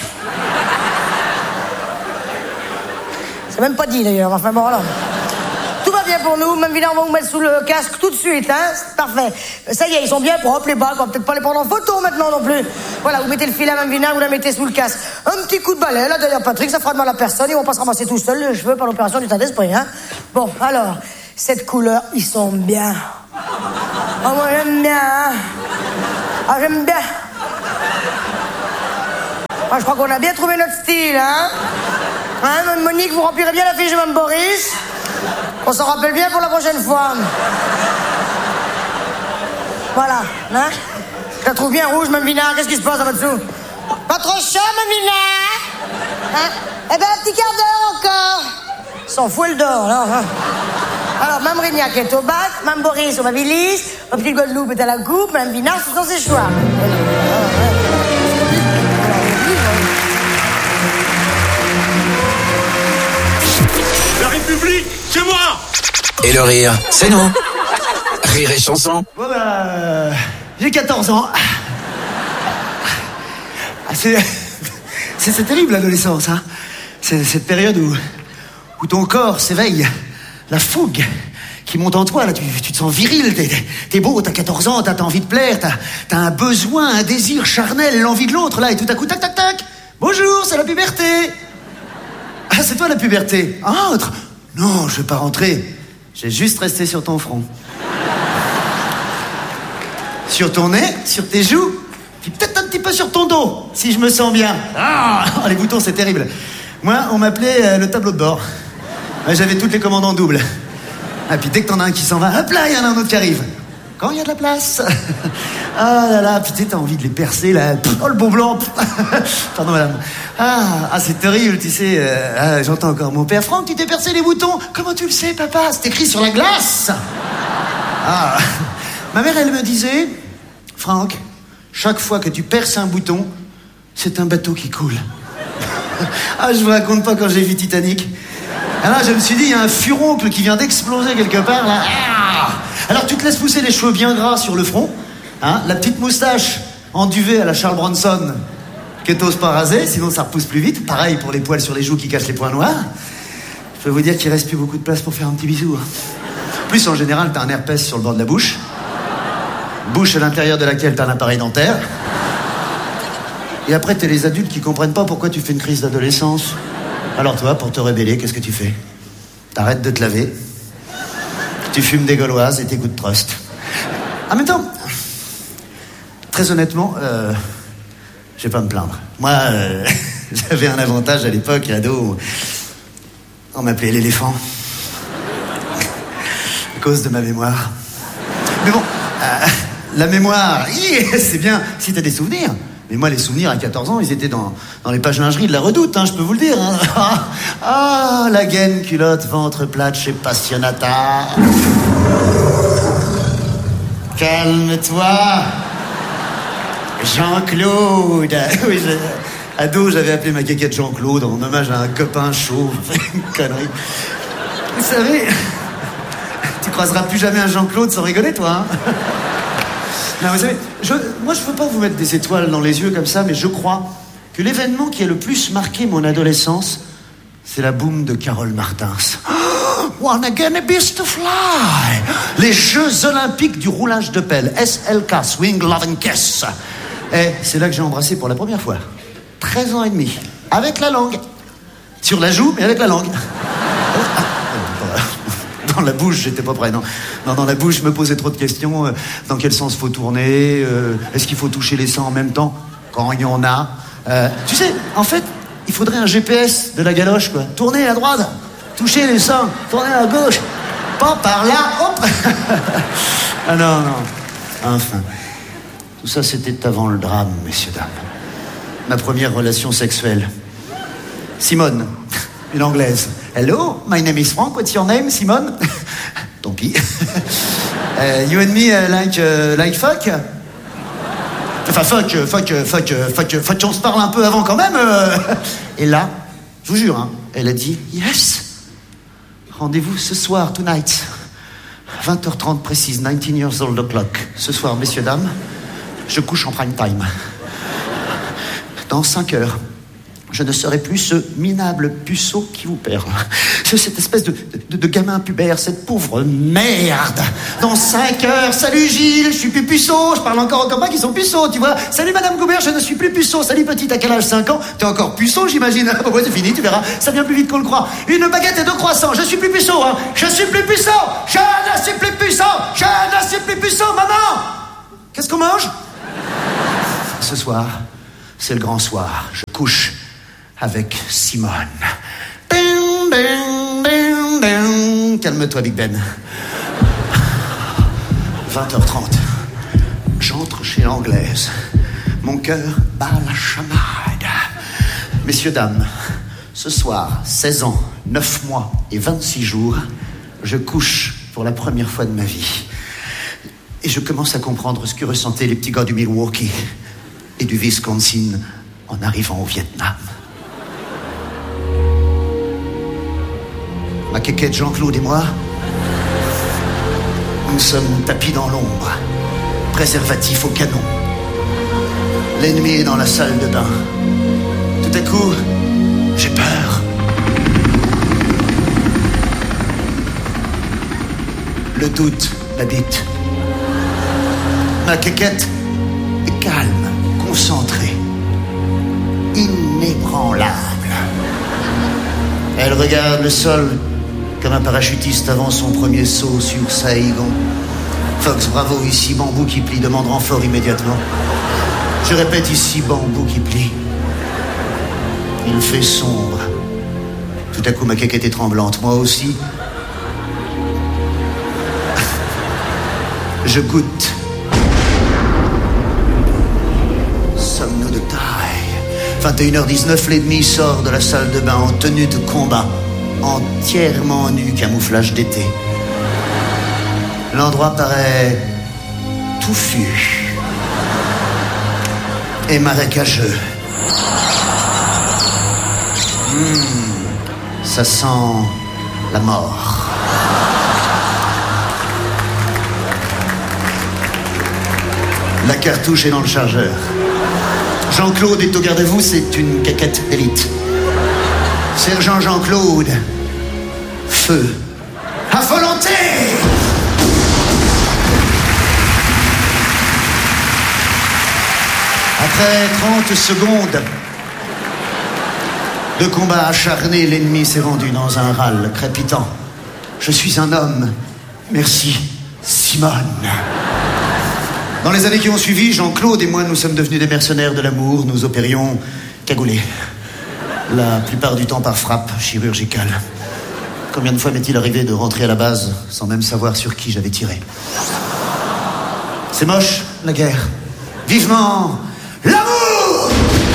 C'est même pas dit d'ailleurs, enfin bon, voilà. Tout va bien pour nous, Mme Villard, on va vous mettre sous le casque tout de suite, hein. C'est parfait. Ça y est, ils sont bien propres, les balles, on va peut-être pas les prendre en photo maintenant non plus. Voilà, vous mettez le fil à Mme Villard, vous la mettez sous le casque. Un petit coup de balai, là, derrière Patrick, ça fera de mal à personne, ils vont pas se ramasser tout seuls les cheveux par l'opération du tas d'esprit, hein. Bon, alors, cette couleur, ils sont bien. Ah, moi, j'aime bien, hein. Ah, j'aime bien. Ah, je crois qu'on a bien trouvé notre style, hein. Hein, Monique, vous remplirez bien la fiche de Mme Boris. On s'en rappelle bien pour la prochaine fois. Voilà, hein? Je la trouve bien rouge, Mme Vina. Qu'est-ce qui se passe en dessous? Pas trop chaud, Mme Vina? Hein? Eh ben, un petit quart d'heure encore. S'en fout, elle dort, là. Hein? Alors, Mme Rignac est au bac, Mme Boris au Babilis, ma petite Guadeloupe est à la coupe, Mme Vina, ce sont ses choix. La République, c'est moi! Et le rire, c'est nous. Rire et chanson. Bon j'ai 14 ans. C'est terrible l'adolescence, hein. C'est cette période où ton corps s'éveille, la fougue qui monte en toi, là, tu te sens viril, t'es beau, t'as 14 ans, t'as envie de plaire, t'as un besoin, un désir charnel, l'envie de l'autre, là, et tout à coup, tac, tac, tac, bonjour, c'est la puberté. Ah, c'est toi la puberté. Entre. Non, je vais pas rentrer. J'ai juste resté sur ton front. Sur ton nez, sur tes joues, puis peut-être un petit peu sur ton dos, si je me sens bien. Ah, les boutons, c'est terrible. Moi, on m'appelait le tableau de bord. J'avais toutes les commandes en double. Ah, puis dès que t'en as un qui s'en va, hop là, il y en a un autre qui arrive. Quand il y a de la place. Ah là là, putain, t'as envie de les percer, là. Oh, le beau blanc. Pardon, madame. Ah, c'est terrible, tu sais. J'entends encore mon père. Franck, tu t'es percé les boutons. Comment tu le sais, papa? C'est écrit sur la glace. Ah. Ma mère, elle me disait, Franck, chaque fois que tu perces un bouton, c'est un bateau qui coule. Ah, je vous raconte pas quand j'ai vu Titanic. Alors je me suis dit, il y a un furoncle qui vient d'exploser quelque part, là. Ah. Alors tu te laisses pousser les cheveux bien gras sur le front, hein, la petite moustache en duvet à la Charles Bronson, que t'oses pas raser, sinon ça repousse plus vite. Pareil pour les poils sur les joues qui cachent les points noirs. Je peux vous dire qu'il reste plus beaucoup de place pour faire un petit bisou. Plus en général, t'as un herpès sur le bord de la bouche. Bouche à l'intérieur de laquelle t'as un appareil dentaire. Et après, t'es les adultes qui comprennent pas pourquoi tu fais une crise d'adolescence. Alors toi, pour te rébeller, qu'est-ce que tu fais? T'arrêtes de te laver, tu fumes des gauloises et t'écoutes Trust. En même temps, très honnêtement, je vais pas me plaindre. Moi, j'avais un avantage à l'époque, ado, on m'appelait l'éléphant. À cause de ma mémoire. Mais bon, la mémoire, c'est bien si t'as des souvenirs. Mais moi, les souvenirs à 14 ans, ils étaient dans les pages lingerie de la Redoute, hein, je peux vous le dire. Hein. Ah, la gaine, culotte, ventre plate chez Passionata. Calme-toi. Jean-Claude. Oui, ado, j'avais appelé ma quéquette Jean-Claude en hommage à un copain chauve. Une connerie. Vous savez, tu croiseras plus jamais un Jean-Claude sans rigoler, toi, hein. Non, vous savez, moi je veux pas vous mettre des étoiles dans les yeux comme ça, mais je crois que l'événement qui a le plus marqué mon adolescence, c'est la boum de Carole Martins. Wanna get a beast to fly. Les Jeux Olympiques du roulage de pelle, SLK, Swing, Love and Kiss. Et c'est là que j'ai embrassé pour la première fois. 13 ans et demi. Avec la langue. Sur la joue, mais avec la langue. Dans la bouche, j'étais pas prêt, non. Non, dans la bouche, je me posais trop de questions. Dans quel sens faut tourner? Est-ce qu'il faut toucher les seins en même temps? Quand il y en a. Tu sais, en fait, il faudrait un GPS de la galoche, quoi. Tourner à droite, toucher les seins, tourner à gauche. Pas par là, hop. Ah non, non. Enfin. Tout ça, c'était avant le drame, messieurs, dames. Ma première relation sexuelle. Simone, une Anglaise. Hello, my name is Frank. What's your name, Simone? Tant pis. You and me like fuck? Enfin, fuck, on se parle un peu avant quand même. Et là, je vous jure, hein, elle a dit yes. Rendez-vous ce soir, tonight. 20h30 précise, 19 years old o'clock. Ce soir, messieurs, dames, je couche en prime time. Dans 5 heures. Je ne serai plus ce minable puceau qui vous perd. Cette espèce de gamin pubère, cette pauvre merde. Dans 5 heures, salut Gilles, je suis plus puceau. Je parle encore aux copains qui sont puceaux, tu vois. Salut Madame Goubert, je ne suis plus puceau. Salut petite, à quel âge? 5 ans? T'es encore puceau, j'imagine. Bon, ouais, c'est fini, tu verras. Ça vient plus vite qu'on le croit. Une baguette et 2 croissants. Je suis plus puceau, hein. Je suis plus puceau. Je ne suis plus puceau. Je ne suis plus puceau, maman. Qu'est-ce qu'on mange? Ce soir, c'est le grand soir. Je couche avec Simone. Ding, ding, ding, ding. Calme-toi, Big Ben. 20h30. armée anglaise. Mon cœur bat la chamade. Messieurs, dames, ce soir, 16 ans, 9 mois et 26 jours, je couche pour la première fois de ma vie. Et je commence à comprendre ce que ressentaient les petits gars du Milwaukee et du Wisconsin en arrivant au Vietnam. Ma quéquette Jean-Claude et moi, nous sommes tapis dans l'ombre, préservatifs au canon. L'ennemi est dans la salle de bain. Tout à coup, j'ai peur. Le doute m'habite. Ma quéquette est calme, concentrée, inébranlable. Elle regarde le sol comme un parachutiste avant son premier saut sur Saïgon. Fox, bravo, ici, bambou qui plie, demande renfort immédiatement. Je répète, ici, bambou qui plie. Il fait sombre. Tout à coup, ma quéquette est tremblante. Moi aussi. Je goûte. Sommes-nous de taille? 21h19, l'ennemi sort de la salle de bain en tenue de combat, entièrement nu, camouflage d'été. L'endroit paraît touffu et marécageux. Ça sent la mort. La cartouche est dans le chargeur. Jean-Claude est au garde-à-vous, c'est une caquette élite. Sergent Jean-Claude, feu à volonté. Après 30 secondes de combat acharné, l'ennemi s'est rendu dans un râle crépitant. Je suis un homme. Merci, Simone. Dans les années qui ont suivi, Jean-Claude et moi, nous sommes devenus des mercenaires de l'amour. Nous opérions cagoulés. La plupart du temps par frappe chirurgicale. Combien de fois m'est-il arrivé de rentrer à la base sans même savoir sur qui j'avais tiré? C'est moche, la guerre. Vivement l'amour!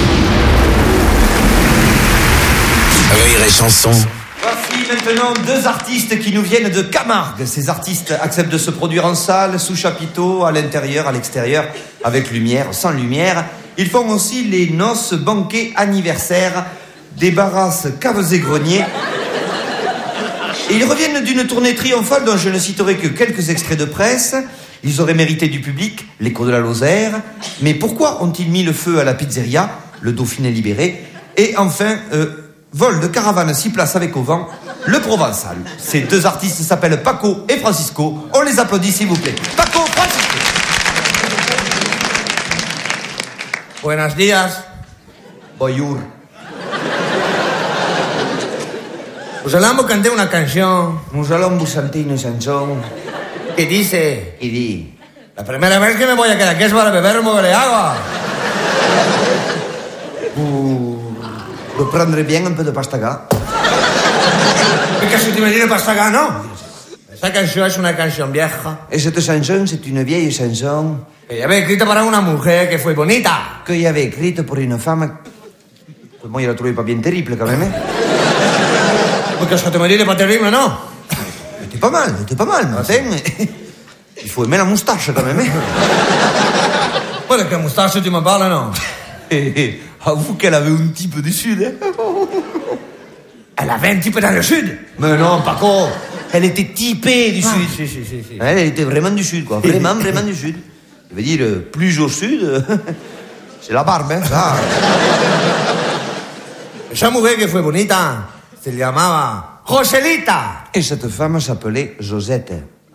Rire et chanson. Voici maintenant deux artistes qui nous viennent de Camargue. Ces artistes acceptent de se produire en salle, sous chapiteau, à l'intérieur, à l'extérieur, avec lumière, sans lumière. Ils font aussi les noces, banquets, anniversaires, débarrassent caves et greniers. Et ils reviennent d'une tournée triomphale dont je ne citerai que quelques extraits de presse. Ils auraient mérité du public, l'écho de la Lozère. Mais pourquoi ont-ils mis le feu à la pizzeria? Le Dauphiné libéré. Et enfin, vol de caravane 6 places avec au vent, le Provençal. Ces deux artistes s'appellent Paco et Francisco. On les applaudit s'il vous plaît. Paco, Francisco. Buenos días. Bonjour. Nous allons vous canter una canción. Nous allons vous chanter une chanson. Que dice... Y di... La primera vez que me voy a quedar aquí es para beber un poco de agua. Vous prendrez bien un peu de pastaga. Qu'est-ce que tu me dis de pastaga, non? Esta canción es una canción vieja. Et cette chanson, c'est une vieille chanson... Que ya había escrito para una mujer que fue bonita. Que j'avais écrite pour une femme... Moi, je la trouvais pas bien terrible, quand même, hein? Qu'est-ce que tu me dis de pas terrible, non? C'était pas mal, mais... Il faut aimer la moustache, quand même, hein? Ouais, de quelle moustache tu me parles, non? Avoue qu'elle avait un type du Sud, hein? Elle avait un type dans le Sud? Mais non, Paco. Elle était typée du Sud. Si. Elle était vraiment du Sud, quoi. Vraiment du Sud. Ça veut dire, plus au Sud, c'est la barbe, hein, ça. Esa mujer que fue bonita se llamaba Joselita. Et cette femme s'appelait Josette.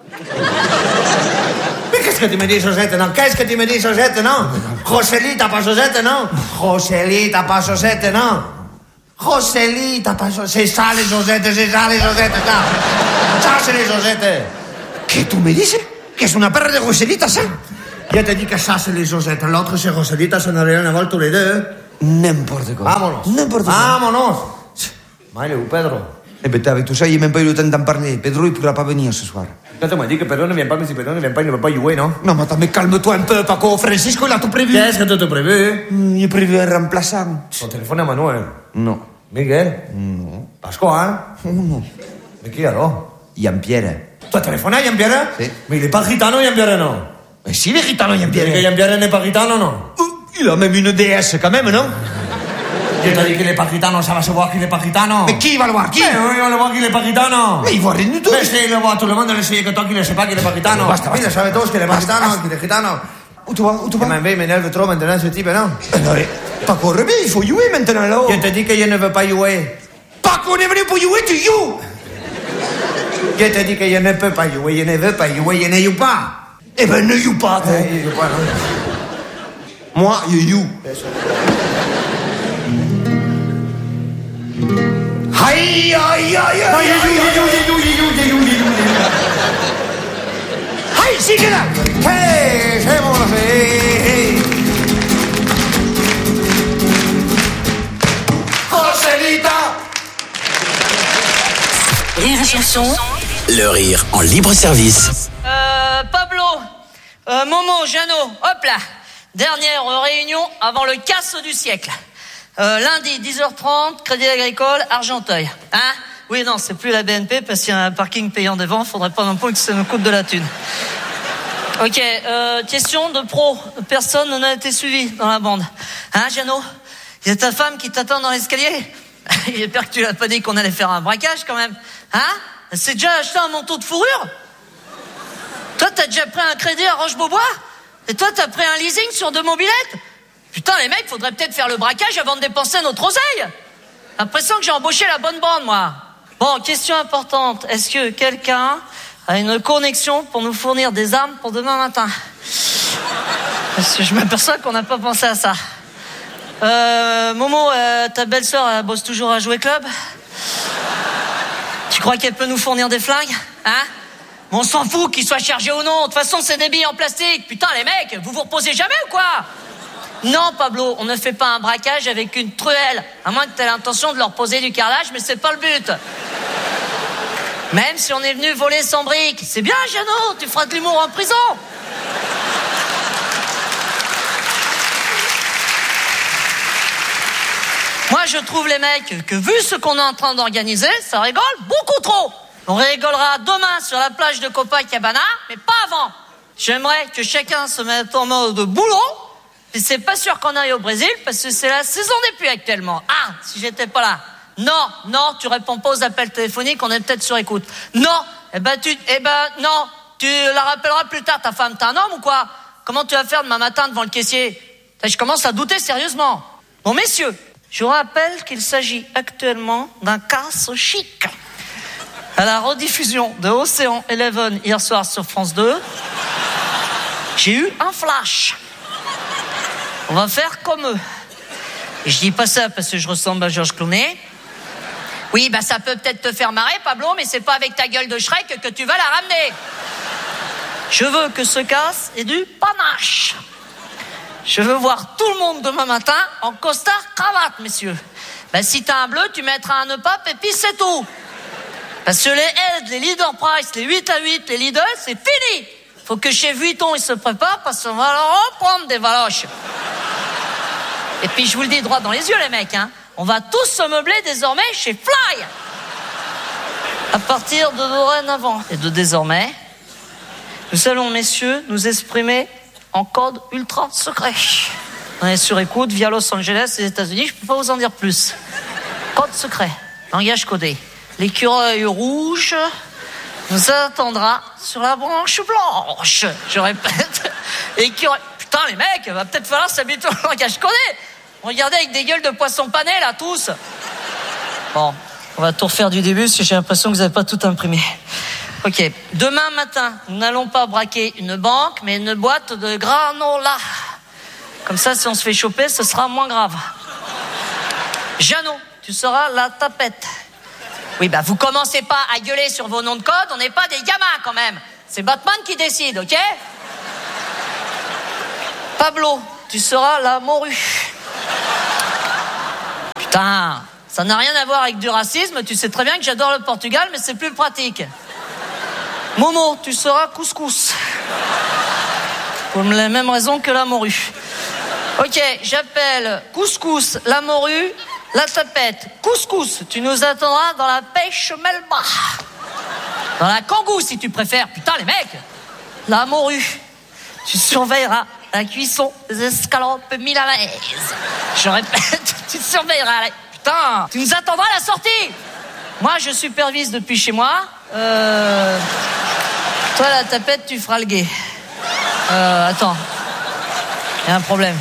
Mais qu'est-ce que tu me dis, Josette, non? Qu'est-ce que tu me dis, Josette, non? Joselita, pas Josette, non? Joselita, pas Josette, non? Joselita, pas Josette. C'est ça, les Josettes, ça. Ça, c'est les Josettes. ¿Qué tú me dices? ¿Que es una perra de Joselita, ça? Je te dis que ça, c'est les Josettes. L'autre, c'est Joselita, ça n'a rien à voir tous les deux. N'importe quoi. Vámonos. N'importe quoi. Vámonos. Maile, Pedro. Eh ben, avec tout ça, il n'y a même pas eu le temps d'en parler. Pedro, il ne pourra pas venir ce soir. Quand on m'a dit que Pedro ne vient pas, mais si Pedro ne vient pas, il ne va pas jouer, non? Non, mais attends, mais calme-toi un peu, Paco. Francisco, il a tout prévu. Qu'est-ce que tu as prévu? Il a prévu un remplaçant. Ton téléphone à Manuel? Non. Miguel? Non. Pascual? Non. Mais qui alors? Jean-Pierre. Tu as téléphoné à Jean-Pierre? Si. Mais il n'est pas gitano, Jean-Pierre, non? Mais si, il est gitano, Que Jean-Pierre. Jean-Pierre n'est pas gitano, non? Il a même une déesse, quand même, non? Qui t'a dit qu'il n'est pas gitano? Ça va se voir qu'il n'est pas gitano. Mais qui va le voir? Qui? Mais oui, on le voit qu'il n'est pas gitano. Mais il voit rien du tout. Mais si, il le voit, tout le monde le sait que toi qui ne sais pas qu'il n'est pas gitano. Basta, basta. Il le savait tous qu'il n'est pas gitano, qu'il est gitano. Où tu vas? Mais il m'énerve trop maintenant, ce type, non? Non, Paco, reviens, il faut jouer maintenant, là. Je te dis que je ne veux pas jouer. Paco, on est venu pour jouer, tu joues. Je te dis que je ne peux pas jouer, je ne veux pas jouer, je ne joue pas. Eh ben, ne joue pas, toi. Je joue pas, non? Moi, je joue. Aïe, aïe, aïe, aïe, aïe, sigue là. Hey, c'est bon, hey. Joselita. Rire et chanson. Le rire en libre service. Pablo, Momo, Jeannot, hop là. Dernière réunion avant le casse du siècle. Lundi, 10h30, Crédit Agricole, Argenteuil. Hein? Oui, non, c'est plus la BNP parce qu'il y a un parking payant devant. Faudrait pas non plus que ça nous coûte de la thune. Ok, question de pro. Personne n'a été suivi dans la bande. Hein, Jeannot? Il y a ta femme qui t'attend dans l'escalier? J'espère que tu l'as pas dit qu'on allait faire un braquage quand même. Hein? Elle s'est déjà acheté un manteau de fourrure? Toi, t'as déjà pris un crédit à Roche-Beaubois? Et toi, t'as pris un leasing sur 2 mobilettes? Putain, les mecs, faudrait peut-être faire le braquage avant de dépenser notre oseille. L'impression que j'ai embauché la bonne bande, moi. Bon, question importante. Est-ce que quelqu'un a une connexion pour nous fournir des armes pour demain matin? Parce que je m'aperçois qu'on n'a pas pensé à ça. Momo, ta belle-sœur, elle bosse toujours à Jouer Club? Tu crois qu'elle peut nous fournir des flingues? Hein? On s'en fout qu'ils soient chargés ou non. De toute façon, c'est des billes en plastique. Putain, les mecs, vous reposez jamais ou quoi? Non, Pablo, on ne fait pas un braquage avec une truelle. À moins que tu aies l'intention de leur poser du carrelage, mais c'est pas le but. Même si on est venu voler sans briques. C'est bien, Jeannot, tu feras de l'humour en prison. Moi, je trouve, les mecs, que vu ce qu'on est en train d'organiser, ça rigole beaucoup trop. On rigolera demain sur la plage de Copacabana, mais pas avant. J'aimerais que chacun se mette en mode boulot. Et c'est pas sûr qu'on aille au Brésil, parce que c'est la saison des pluies actuellement. Ah, si j'étais pas là. Non, tu réponds pas aux appels téléphoniques, on est peut-être sur écoute. Non, non, tu la rappelleras plus tard, ta femme. T'es un homme ou quoi? Comment tu vas faire demain matin devant le caissier? Je commence à douter sérieusement. Bon, messieurs, je vous rappelle qu'il s'agit actuellement d'un casse chic. À la rediffusion de Océan Eleven hier soir sur France 2, j'ai eu un flash. On va faire comme eux. Et je dis pas ça parce que je ressemble à Georges Clooney. Oui, bah ça peut peut-être te faire marrer, Pablo, mais c'est pas avec ta gueule de Shrek que tu vas la ramener. Je veux que ce casse ait du panache. Je veux voir tout le monde demain matin en costard cravate, messieurs. Bah si t'as un bleu, tu mettras un nœud pape et puis c'est tout. Parce que les aides, les leader price, les 8-8, les leaders, c'est fini. Faut que chez Vuitton, ils se préparent parce qu'on va leur en prendre des valoches. Et puis, je vous le dis droit dans les yeux, les mecs, hein. On va tous se meubler désormais chez Fly. À partir de dorénavant et de désormais, nous allons, messieurs, nous exprimer en code ultra secret. On est sur écoute via Los Angeles et les États-Unis, je peux pas vous en dire plus. Code secret, langage codé. L'écureuil rouge nous attendra sur la branche blanche. Je répète, l'écureuil... Putain, les mecs, va peut-être falloir s'habituer au langage codé. Regardez avec des gueules de poissons panés, là, tous. Bon, on va tout refaire du début, parce que j'ai l'impression que vous n'avez pas tout imprimé. Ok, demain matin, nous n'allons pas braquer une banque, mais une boîte de granola. Comme ça, si on se fait choper, ce sera moins grave. Jeannot, tu seras la tapette. Oui, bah vous commencez pas à gueuler sur vos noms de code, on n'est pas des gamins quand même. C'est Batman qui décide, ok? Pablo, tu seras la morue. Putain, Ça n'a rien à voir avec du racisme. Tu sais très bien que j'adore le Portugal, mais c'est plus pratique. Momo, tu seras couscous. Pour les mêmes raisons que la morue. Ok, j'appelle couscous, la morue, la tapette. Couscous, tu nous attendras dans la pêche Melba. Dans la kangou, si tu préfères. Putain, les mecs. La morue, tu surveilleras la cuisson des escalopes milanaises. Je répète, tu surveilleras la... Putain, tu nous attendras à la sortie. Moi, je supervise depuis chez moi. Toi, la tapette, tu feras le guet. Attends. Il y a un problème.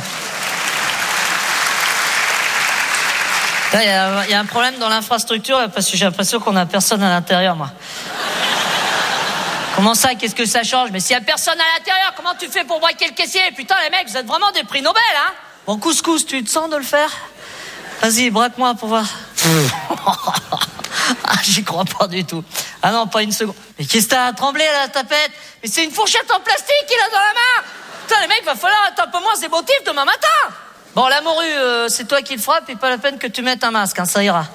Il y a un problème dans l'infrastructure là, parce que j'ai l'impression qu'on a personne à l'intérieur, moi. Comment ça, qu'est-ce que ça change? Mais s'il y a personne à l'intérieur, comment tu fais pour braquer le caissier? Putain, les mecs, vous êtes vraiment des prix Nobel, hein? Bon, couscous, tu te sens de le faire? Vas-y, braque-moi pour voir. Ah, j'y crois pas du tout. Ah non, pas une seconde. Mais qu'est-ce que t'as à trembler, la tapette? Mais c'est une fourchette en plastique qu'il a dans la main! Putain, les mecs, va falloir être un peu moins émotif demain matin! Bon, la morue, c'est toi qui le frappe et pas la peine que tu mettes un masque, hein, ça ira.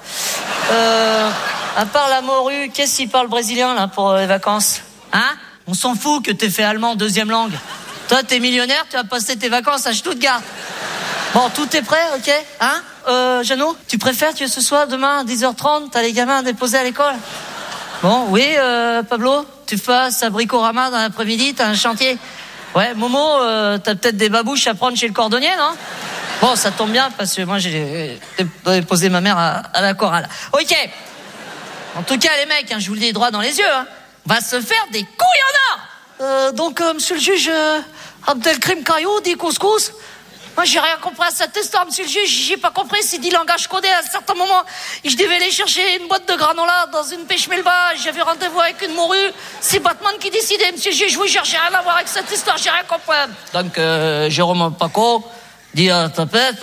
À part la morue, qu'est-ce qu'il parle brésilien, là, pour les vacances? Hein? On s'en fout que t'aies fait allemand deuxième langue. Toi, t'es millionnaire, tu vas passer tes vacances à Stuttgart. Bon, tout est prêt, ok? Hein? Jeannot, tu préfères que ce soit demain à 10h30, t'as les gamins à déposer à l'école? Bon, oui, Pablo, tu passes à Bricorama dans l'après-midi, t'as un chantier. Ouais, Momo, t'as peut-être des babouches à prendre chez le cordonnier, non? Bon, ça tombe bien, parce que moi, j'ai déposé ma mère à la chorale. Ok. En tout cas, les mecs, hein, je vous le dis droit dans les yeux, hein, on va se faire des couilles en or. Donc, monsieur le juge, Abdelkrim Caillou dit couscous. Moi, j'ai rien compris à cette histoire, monsieur le juge. J'ai pas compris s'il dit langage codé à un certain moment. Je devais aller chercher une boîte de granola dans une pêche Melba. J'avais rendez-vous avec une morue. C'est Batman qui décidait, monsieur le juge. Je vous jure, j'ai rien à voir avec cette histoire. J'ai rien compris. Donc, Jérôme Paco dit à la tapette.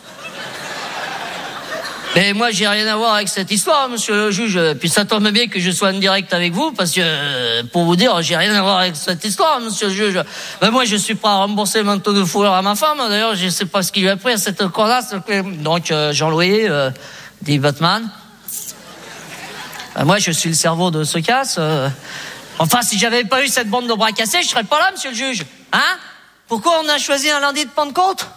Mais moi, j'ai rien à voir avec cette histoire, monsieur le juge. Puis ça tombe bien que je sois en direct avec vous, parce que, pour vous dire, j'ai rien à voir avec cette histoire, monsieur le juge. Ben moi, je suis prêt à rembourser le manteau de fourrure à ma femme. D'ailleurs, je sais pas ce qu'il lui a pris à cette connasse. Donc, Jean-Louis, dit Batman. Ben moi, je suis le cerveau de ce casse. Enfin, si j'avais pas eu cette bande de bras cassés, je serais pas là, monsieur le juge. Hein? Pourquoi on a choisi un lundi de Pentecôte?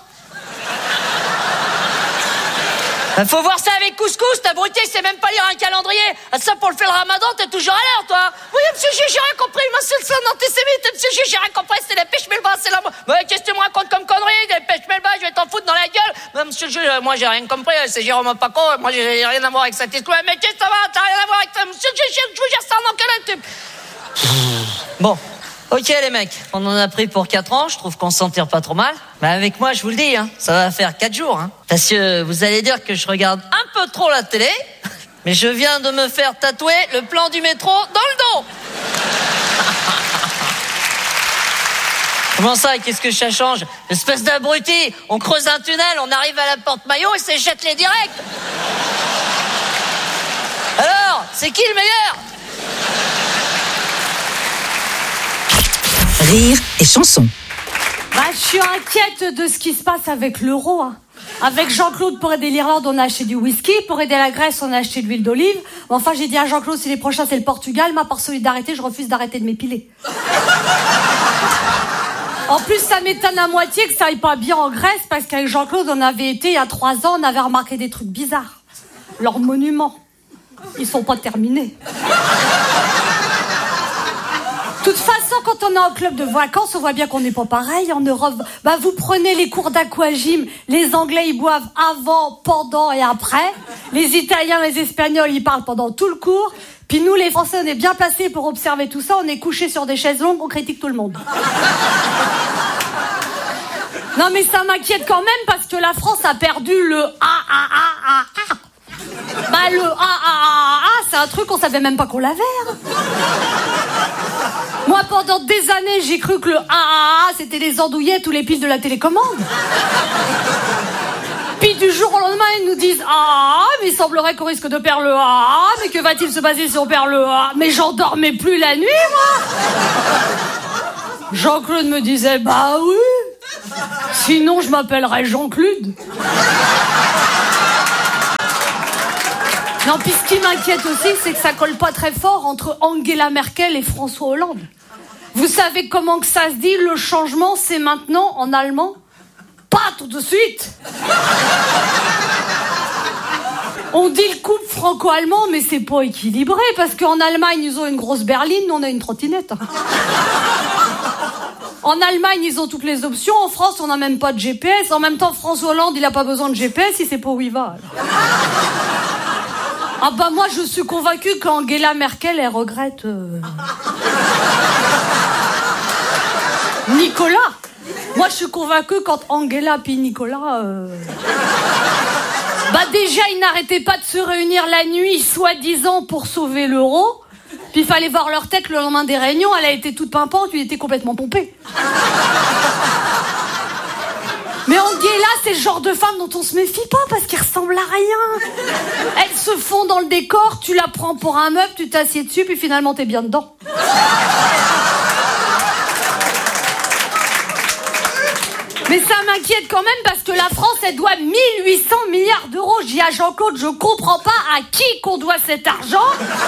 Faut voir ça avec couscous, t'abruti, c'est même pas lire un calendrier. Ça, pour le faire le ramadan, t'es toujours à l'heure, toi. Oui, monsieur le juge, j'ai rien compris. Moi, c'est un antisémite. Monsieur le juge, j'ai rien compris. C'est la pêche Melba, c'est la... Mais qu'est-ce que tu me racontes comme connerie? Des pêches Melba, je vais t'en foutre dans la gueule. Mais monsieur le juge, moi, j'ai rien compris. C'est Jérôme Paco. Moi, j'ai rien à voir avec cette histoire. Mais qu'est-ce que ça va? T'as rien à voir avec ça? Monsieur le juge, je vous jure, c'est un enculé. Bon. Ok les mecs, on en a pris pour 4 ans, je trouve qu'on s'en tire pas trop mal. Mais avec moi, je vous le dis, hein, ça va faire 4 jours. Hein, parce que vous allez dire que je regarde un peu trop la télé, mais je viens de me faire tatouer le plan du métro dans le dos. Comment ça, qu'est-ce que ça change? Espèce d'abruti, on creuse un tunnel, on arrive à la porte Maillot et c'est jette-les direct. Alors, c'est qui le meilleur? Rire et chanson. Bah, je suis inquiète de ce qui se passe avec l'euro. Hein. Avec Jean-Claude, pour aider l'Irlande, on a acheté du whisky. Pour aider la Grèce, on a acheté de l'huile d'olive. Enfin, j'ai dit à Jean-Claude, si les prochains, c'est le Portugal, moi, par solidarité, je refuse d'arrêter de m'épiler. En plus, ça m'étonne à moitié que ça aille pas bien en Grèce, parce qu'avec Jean-Claude, on avait été, il y a 3 ans, on avait remarqué des trucs bizarres. Leurs monuments, ils sont pas terminés. De toute façon, quand on est en club de vacances, on voit bien qu'on n'est pas pareil en Europe. Bah, vous prenez les cours d'aquagym, les Anglais, ils boivent avant, pendant et après. Les Italiens, les Espagnols, ils parlent pendant tout le cours. Puis nous, les Français, on est bien placés pour observer tout ça. On est couchés sur des chaises longues, on critique tout le monde. Non, mais ça m'inquiète quand même parce que la France a perdu le A. Bah, le A, c'est un truc qu'on savait même pas qu'on l'avait. Hein. Moi, pendant des années, j'ai cru que le A, c'était les andouillettes ou les piles de la télécommande. Puis du jour au lendemain, ils nous disent mais il semblerait qu'on risque de perdre le A. Mais que va-t-il se passer si on perd le A? Mais j'en dormais plus la nuit, moi. Jean-Claude me disait, bah oui. Sinon, je m'appellerais Jean-Claude. Non, puis ce qui m'inquiète aussi, c'est que ça colle pas très fort entre Angela Merkel et François Hollande. Vous savez comment que ça se dit, le changement, c'est maintenant, en allemand? Pas tout de suite. On dit le couple franco-allemand, mais c'est pas équilibré, parce qu'en Allemagne, ils ont une grosse berline, nous, on a une trottinette. En Allemagne, ils ont toutes les options. En France, on n'a même pas de GPS. En même temps, François Hollande, il a pas besoin de GPS, il sait pas où il va. Ah bah moi, je suis convaincue qu'Angela Merkel, elle regrette... Nicolas. Moi, je suis convaincue quand Angela puis Nicolas... Bah déjà, ils n'arrêtaient pas de se réunir la nuit, soi-disant, pour sauver l'euro. Puis il fallait voir leur tête le lendemain des réunions. Elle a été toute pimpante, lui était complètement pompé. Mais Angela, c'est le genre de femme dont on se méfie pas parce qu'elle ressemble à rien. Elle se fond dans le décor, tu la prends pour un meuble, tu t'assieds dessus, puis finalement t'es bien dedans. Mais ça m'inquiète quand même parce que la France, elle doit 1800 milliards d'euros. Je dis à Jean-Claude, je comprends pas à qui qu'on doit cet argent.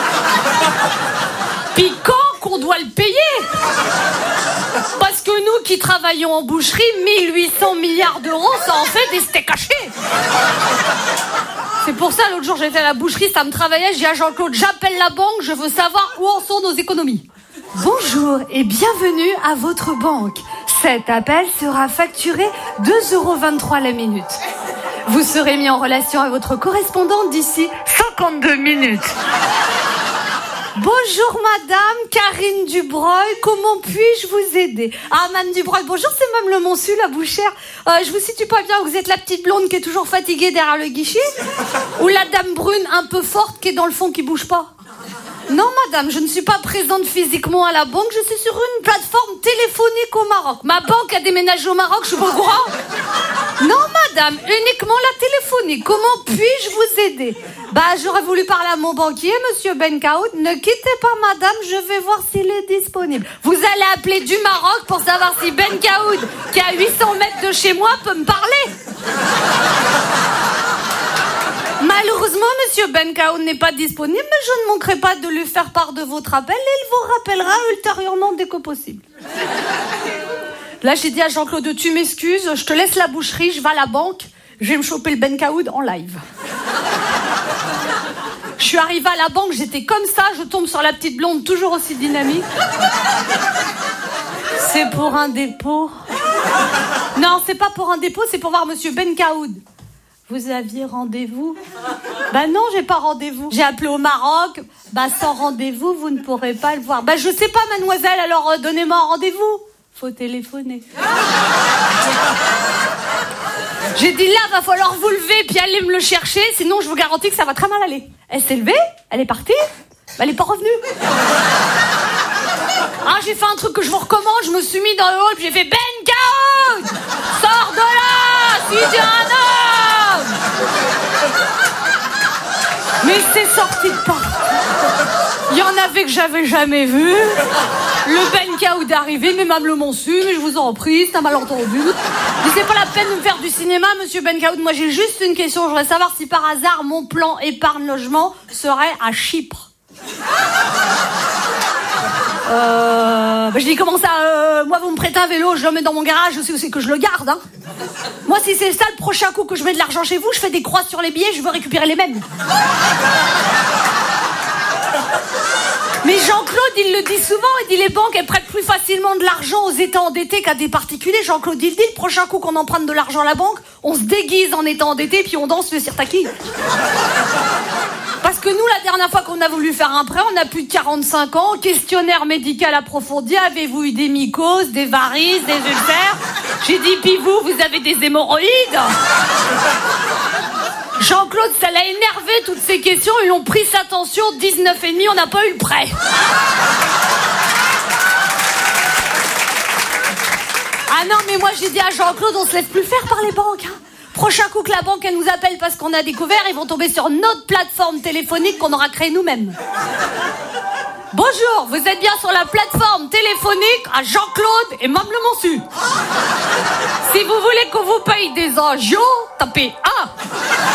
Puis quand qu'on doit le payer. Parce que nous qui travaillons en boucherie, 1800 milliards d'euros, ça en fait des steaks hachés. C'est pour ça, l'autre jour, j'étais à la boucherie, ça me travaillait. Je dis à Jean-Claude, j'appelle la banque, je veux savoir où en sont nos économies. Bonjour et bienvenue à votre banque. Cet appel sera facturé 2,23 € la minute. Vous serez mis en relation avec votre correspondante d'ici 52 minutes. Bonjour madame, Karine Dubreuil, comment puis-je vous aider? Ah madame Dubreuil, bonjour, c'est Mme Le Monsu, la bouchère. Je vous situe pas bien, vous êtes la petite blonde qui est toujours fatiguée derrière le guichet? Ou la dame brune un peu forte qui est dans le fond qui bouge pas? Non, madame, je ne suis pas présente physiquement à la banque, je suis sur une plateforme téléphonique au Maroc. Ma banque a déménagé au Maroc, je suis pas au courant. Non, madame, uniquement la téléphonique. Comment puis-je vous aider? Bah, j'aurais voulu parler à mon banquier, monsieur Benkaoud. Ne quittez pas, madame, je vais voir s'il est disponible. Vous allez appeler du Maroc pour savoir si Benkaoud, qui est à 800 mètres de chez moi, peut me parler. Malheureusement, monsieur Benkaoud n'est pas disponible, mais je ne manquerai pas de lui faire part de votre appel et il vous rappellera ultérieurement dès que possible. Là, j'ai dit à Jean-Claude, tu m'excuses, je te laisse la boucherie, je vais à la banque, je vais me choper le Benkaoud en live. Je suis arrivée à la banque, j'étais comme ça, je tombe sur la petite blonde, toujours aussi dynamique. C'est pour un dépôt. Non, c'est pas pour un dépôt, c'est pour voir monsieur Benkaoud. Vous aviez rendez-vous? Bah non, j'ai pas rendez-vous. J'ai appelé au Maroc. Bah sans rendez-vous, vous ne pourrez pas le voir. Bah je sais pas, mademoiselle, alors donnez-moi un rendez-vous. Faut téléphoner. J'ai dit là, va falloir vous lever puis aller me le chercher, sinon je vous garantis que ça va très mal aller. Elle s'est levée, elle est partie, elle est pas revenue. Ah, j'ai fait un truc que je vous recommande, je me suis mis dans le hall puis j'ai fait Benkaoud, sors de là, si tu es un homme. Mais c'est sorti de partout. Il y en avait que j'avais jamais vu. Le Benkaoud est arrivé, mais Mme Le Monsu, mais je vous en prie, c'est un malentendu. Mais c'est pas la peine de me faire du cinéma, monsieur Benkaoud. Moi, j'ai juste une question. Je voudrais savoir si par hasard mon plan épargne-logement serait à Chypre. Je dis comment ça, moi vous me prêtez un vélo, je le mets dans mon garage, je sais aussi que je le garde, hein. Moi si c'est ça le prochain coup que je mets de l'argent chez vous, je fais des croix sur les billets, je veux récupérer les mêmes. Mais Jean-Claude, il le dit souvent, il dit les banques, elles prêtent plus facilement de l'argent aux États endettés qu'à des particuliers. Jean-Claude, il dit le prochain coup qu'on emprunte de l'argent à la banque, on se déguise en état endetté puis on danse le sirtaki. Parce que nous, la dernière fois qu'on a voulu faire un prêt, on a plus de 45 ans, questionnaire médical approfondi, avez-vous eu des mycoses, des varices, des ulcères? J'ai dit, puis vous avez des hémorroïdes? Jean-Claude, ça l'a énervé toutes ces questions, ils l'ont pris sa tension, 19,5, on n'a pas eu le prêt. Ah non, mais moi j'ai dit à Jean-Claude, on se laisse plus faire par les banques, hein. Prochain coup que la banque elle nous appelle parce qu'on a découvert, ils vont tomber sur notre plateforme téléphonique qu'on aura créée nous-mêmes. Bonjour, vous êtes bien sur la plateforme téléphonique à Jean-Claude et Mme Le Monsu. Si vous voulez qu'on vous paye des angios, tapez 1.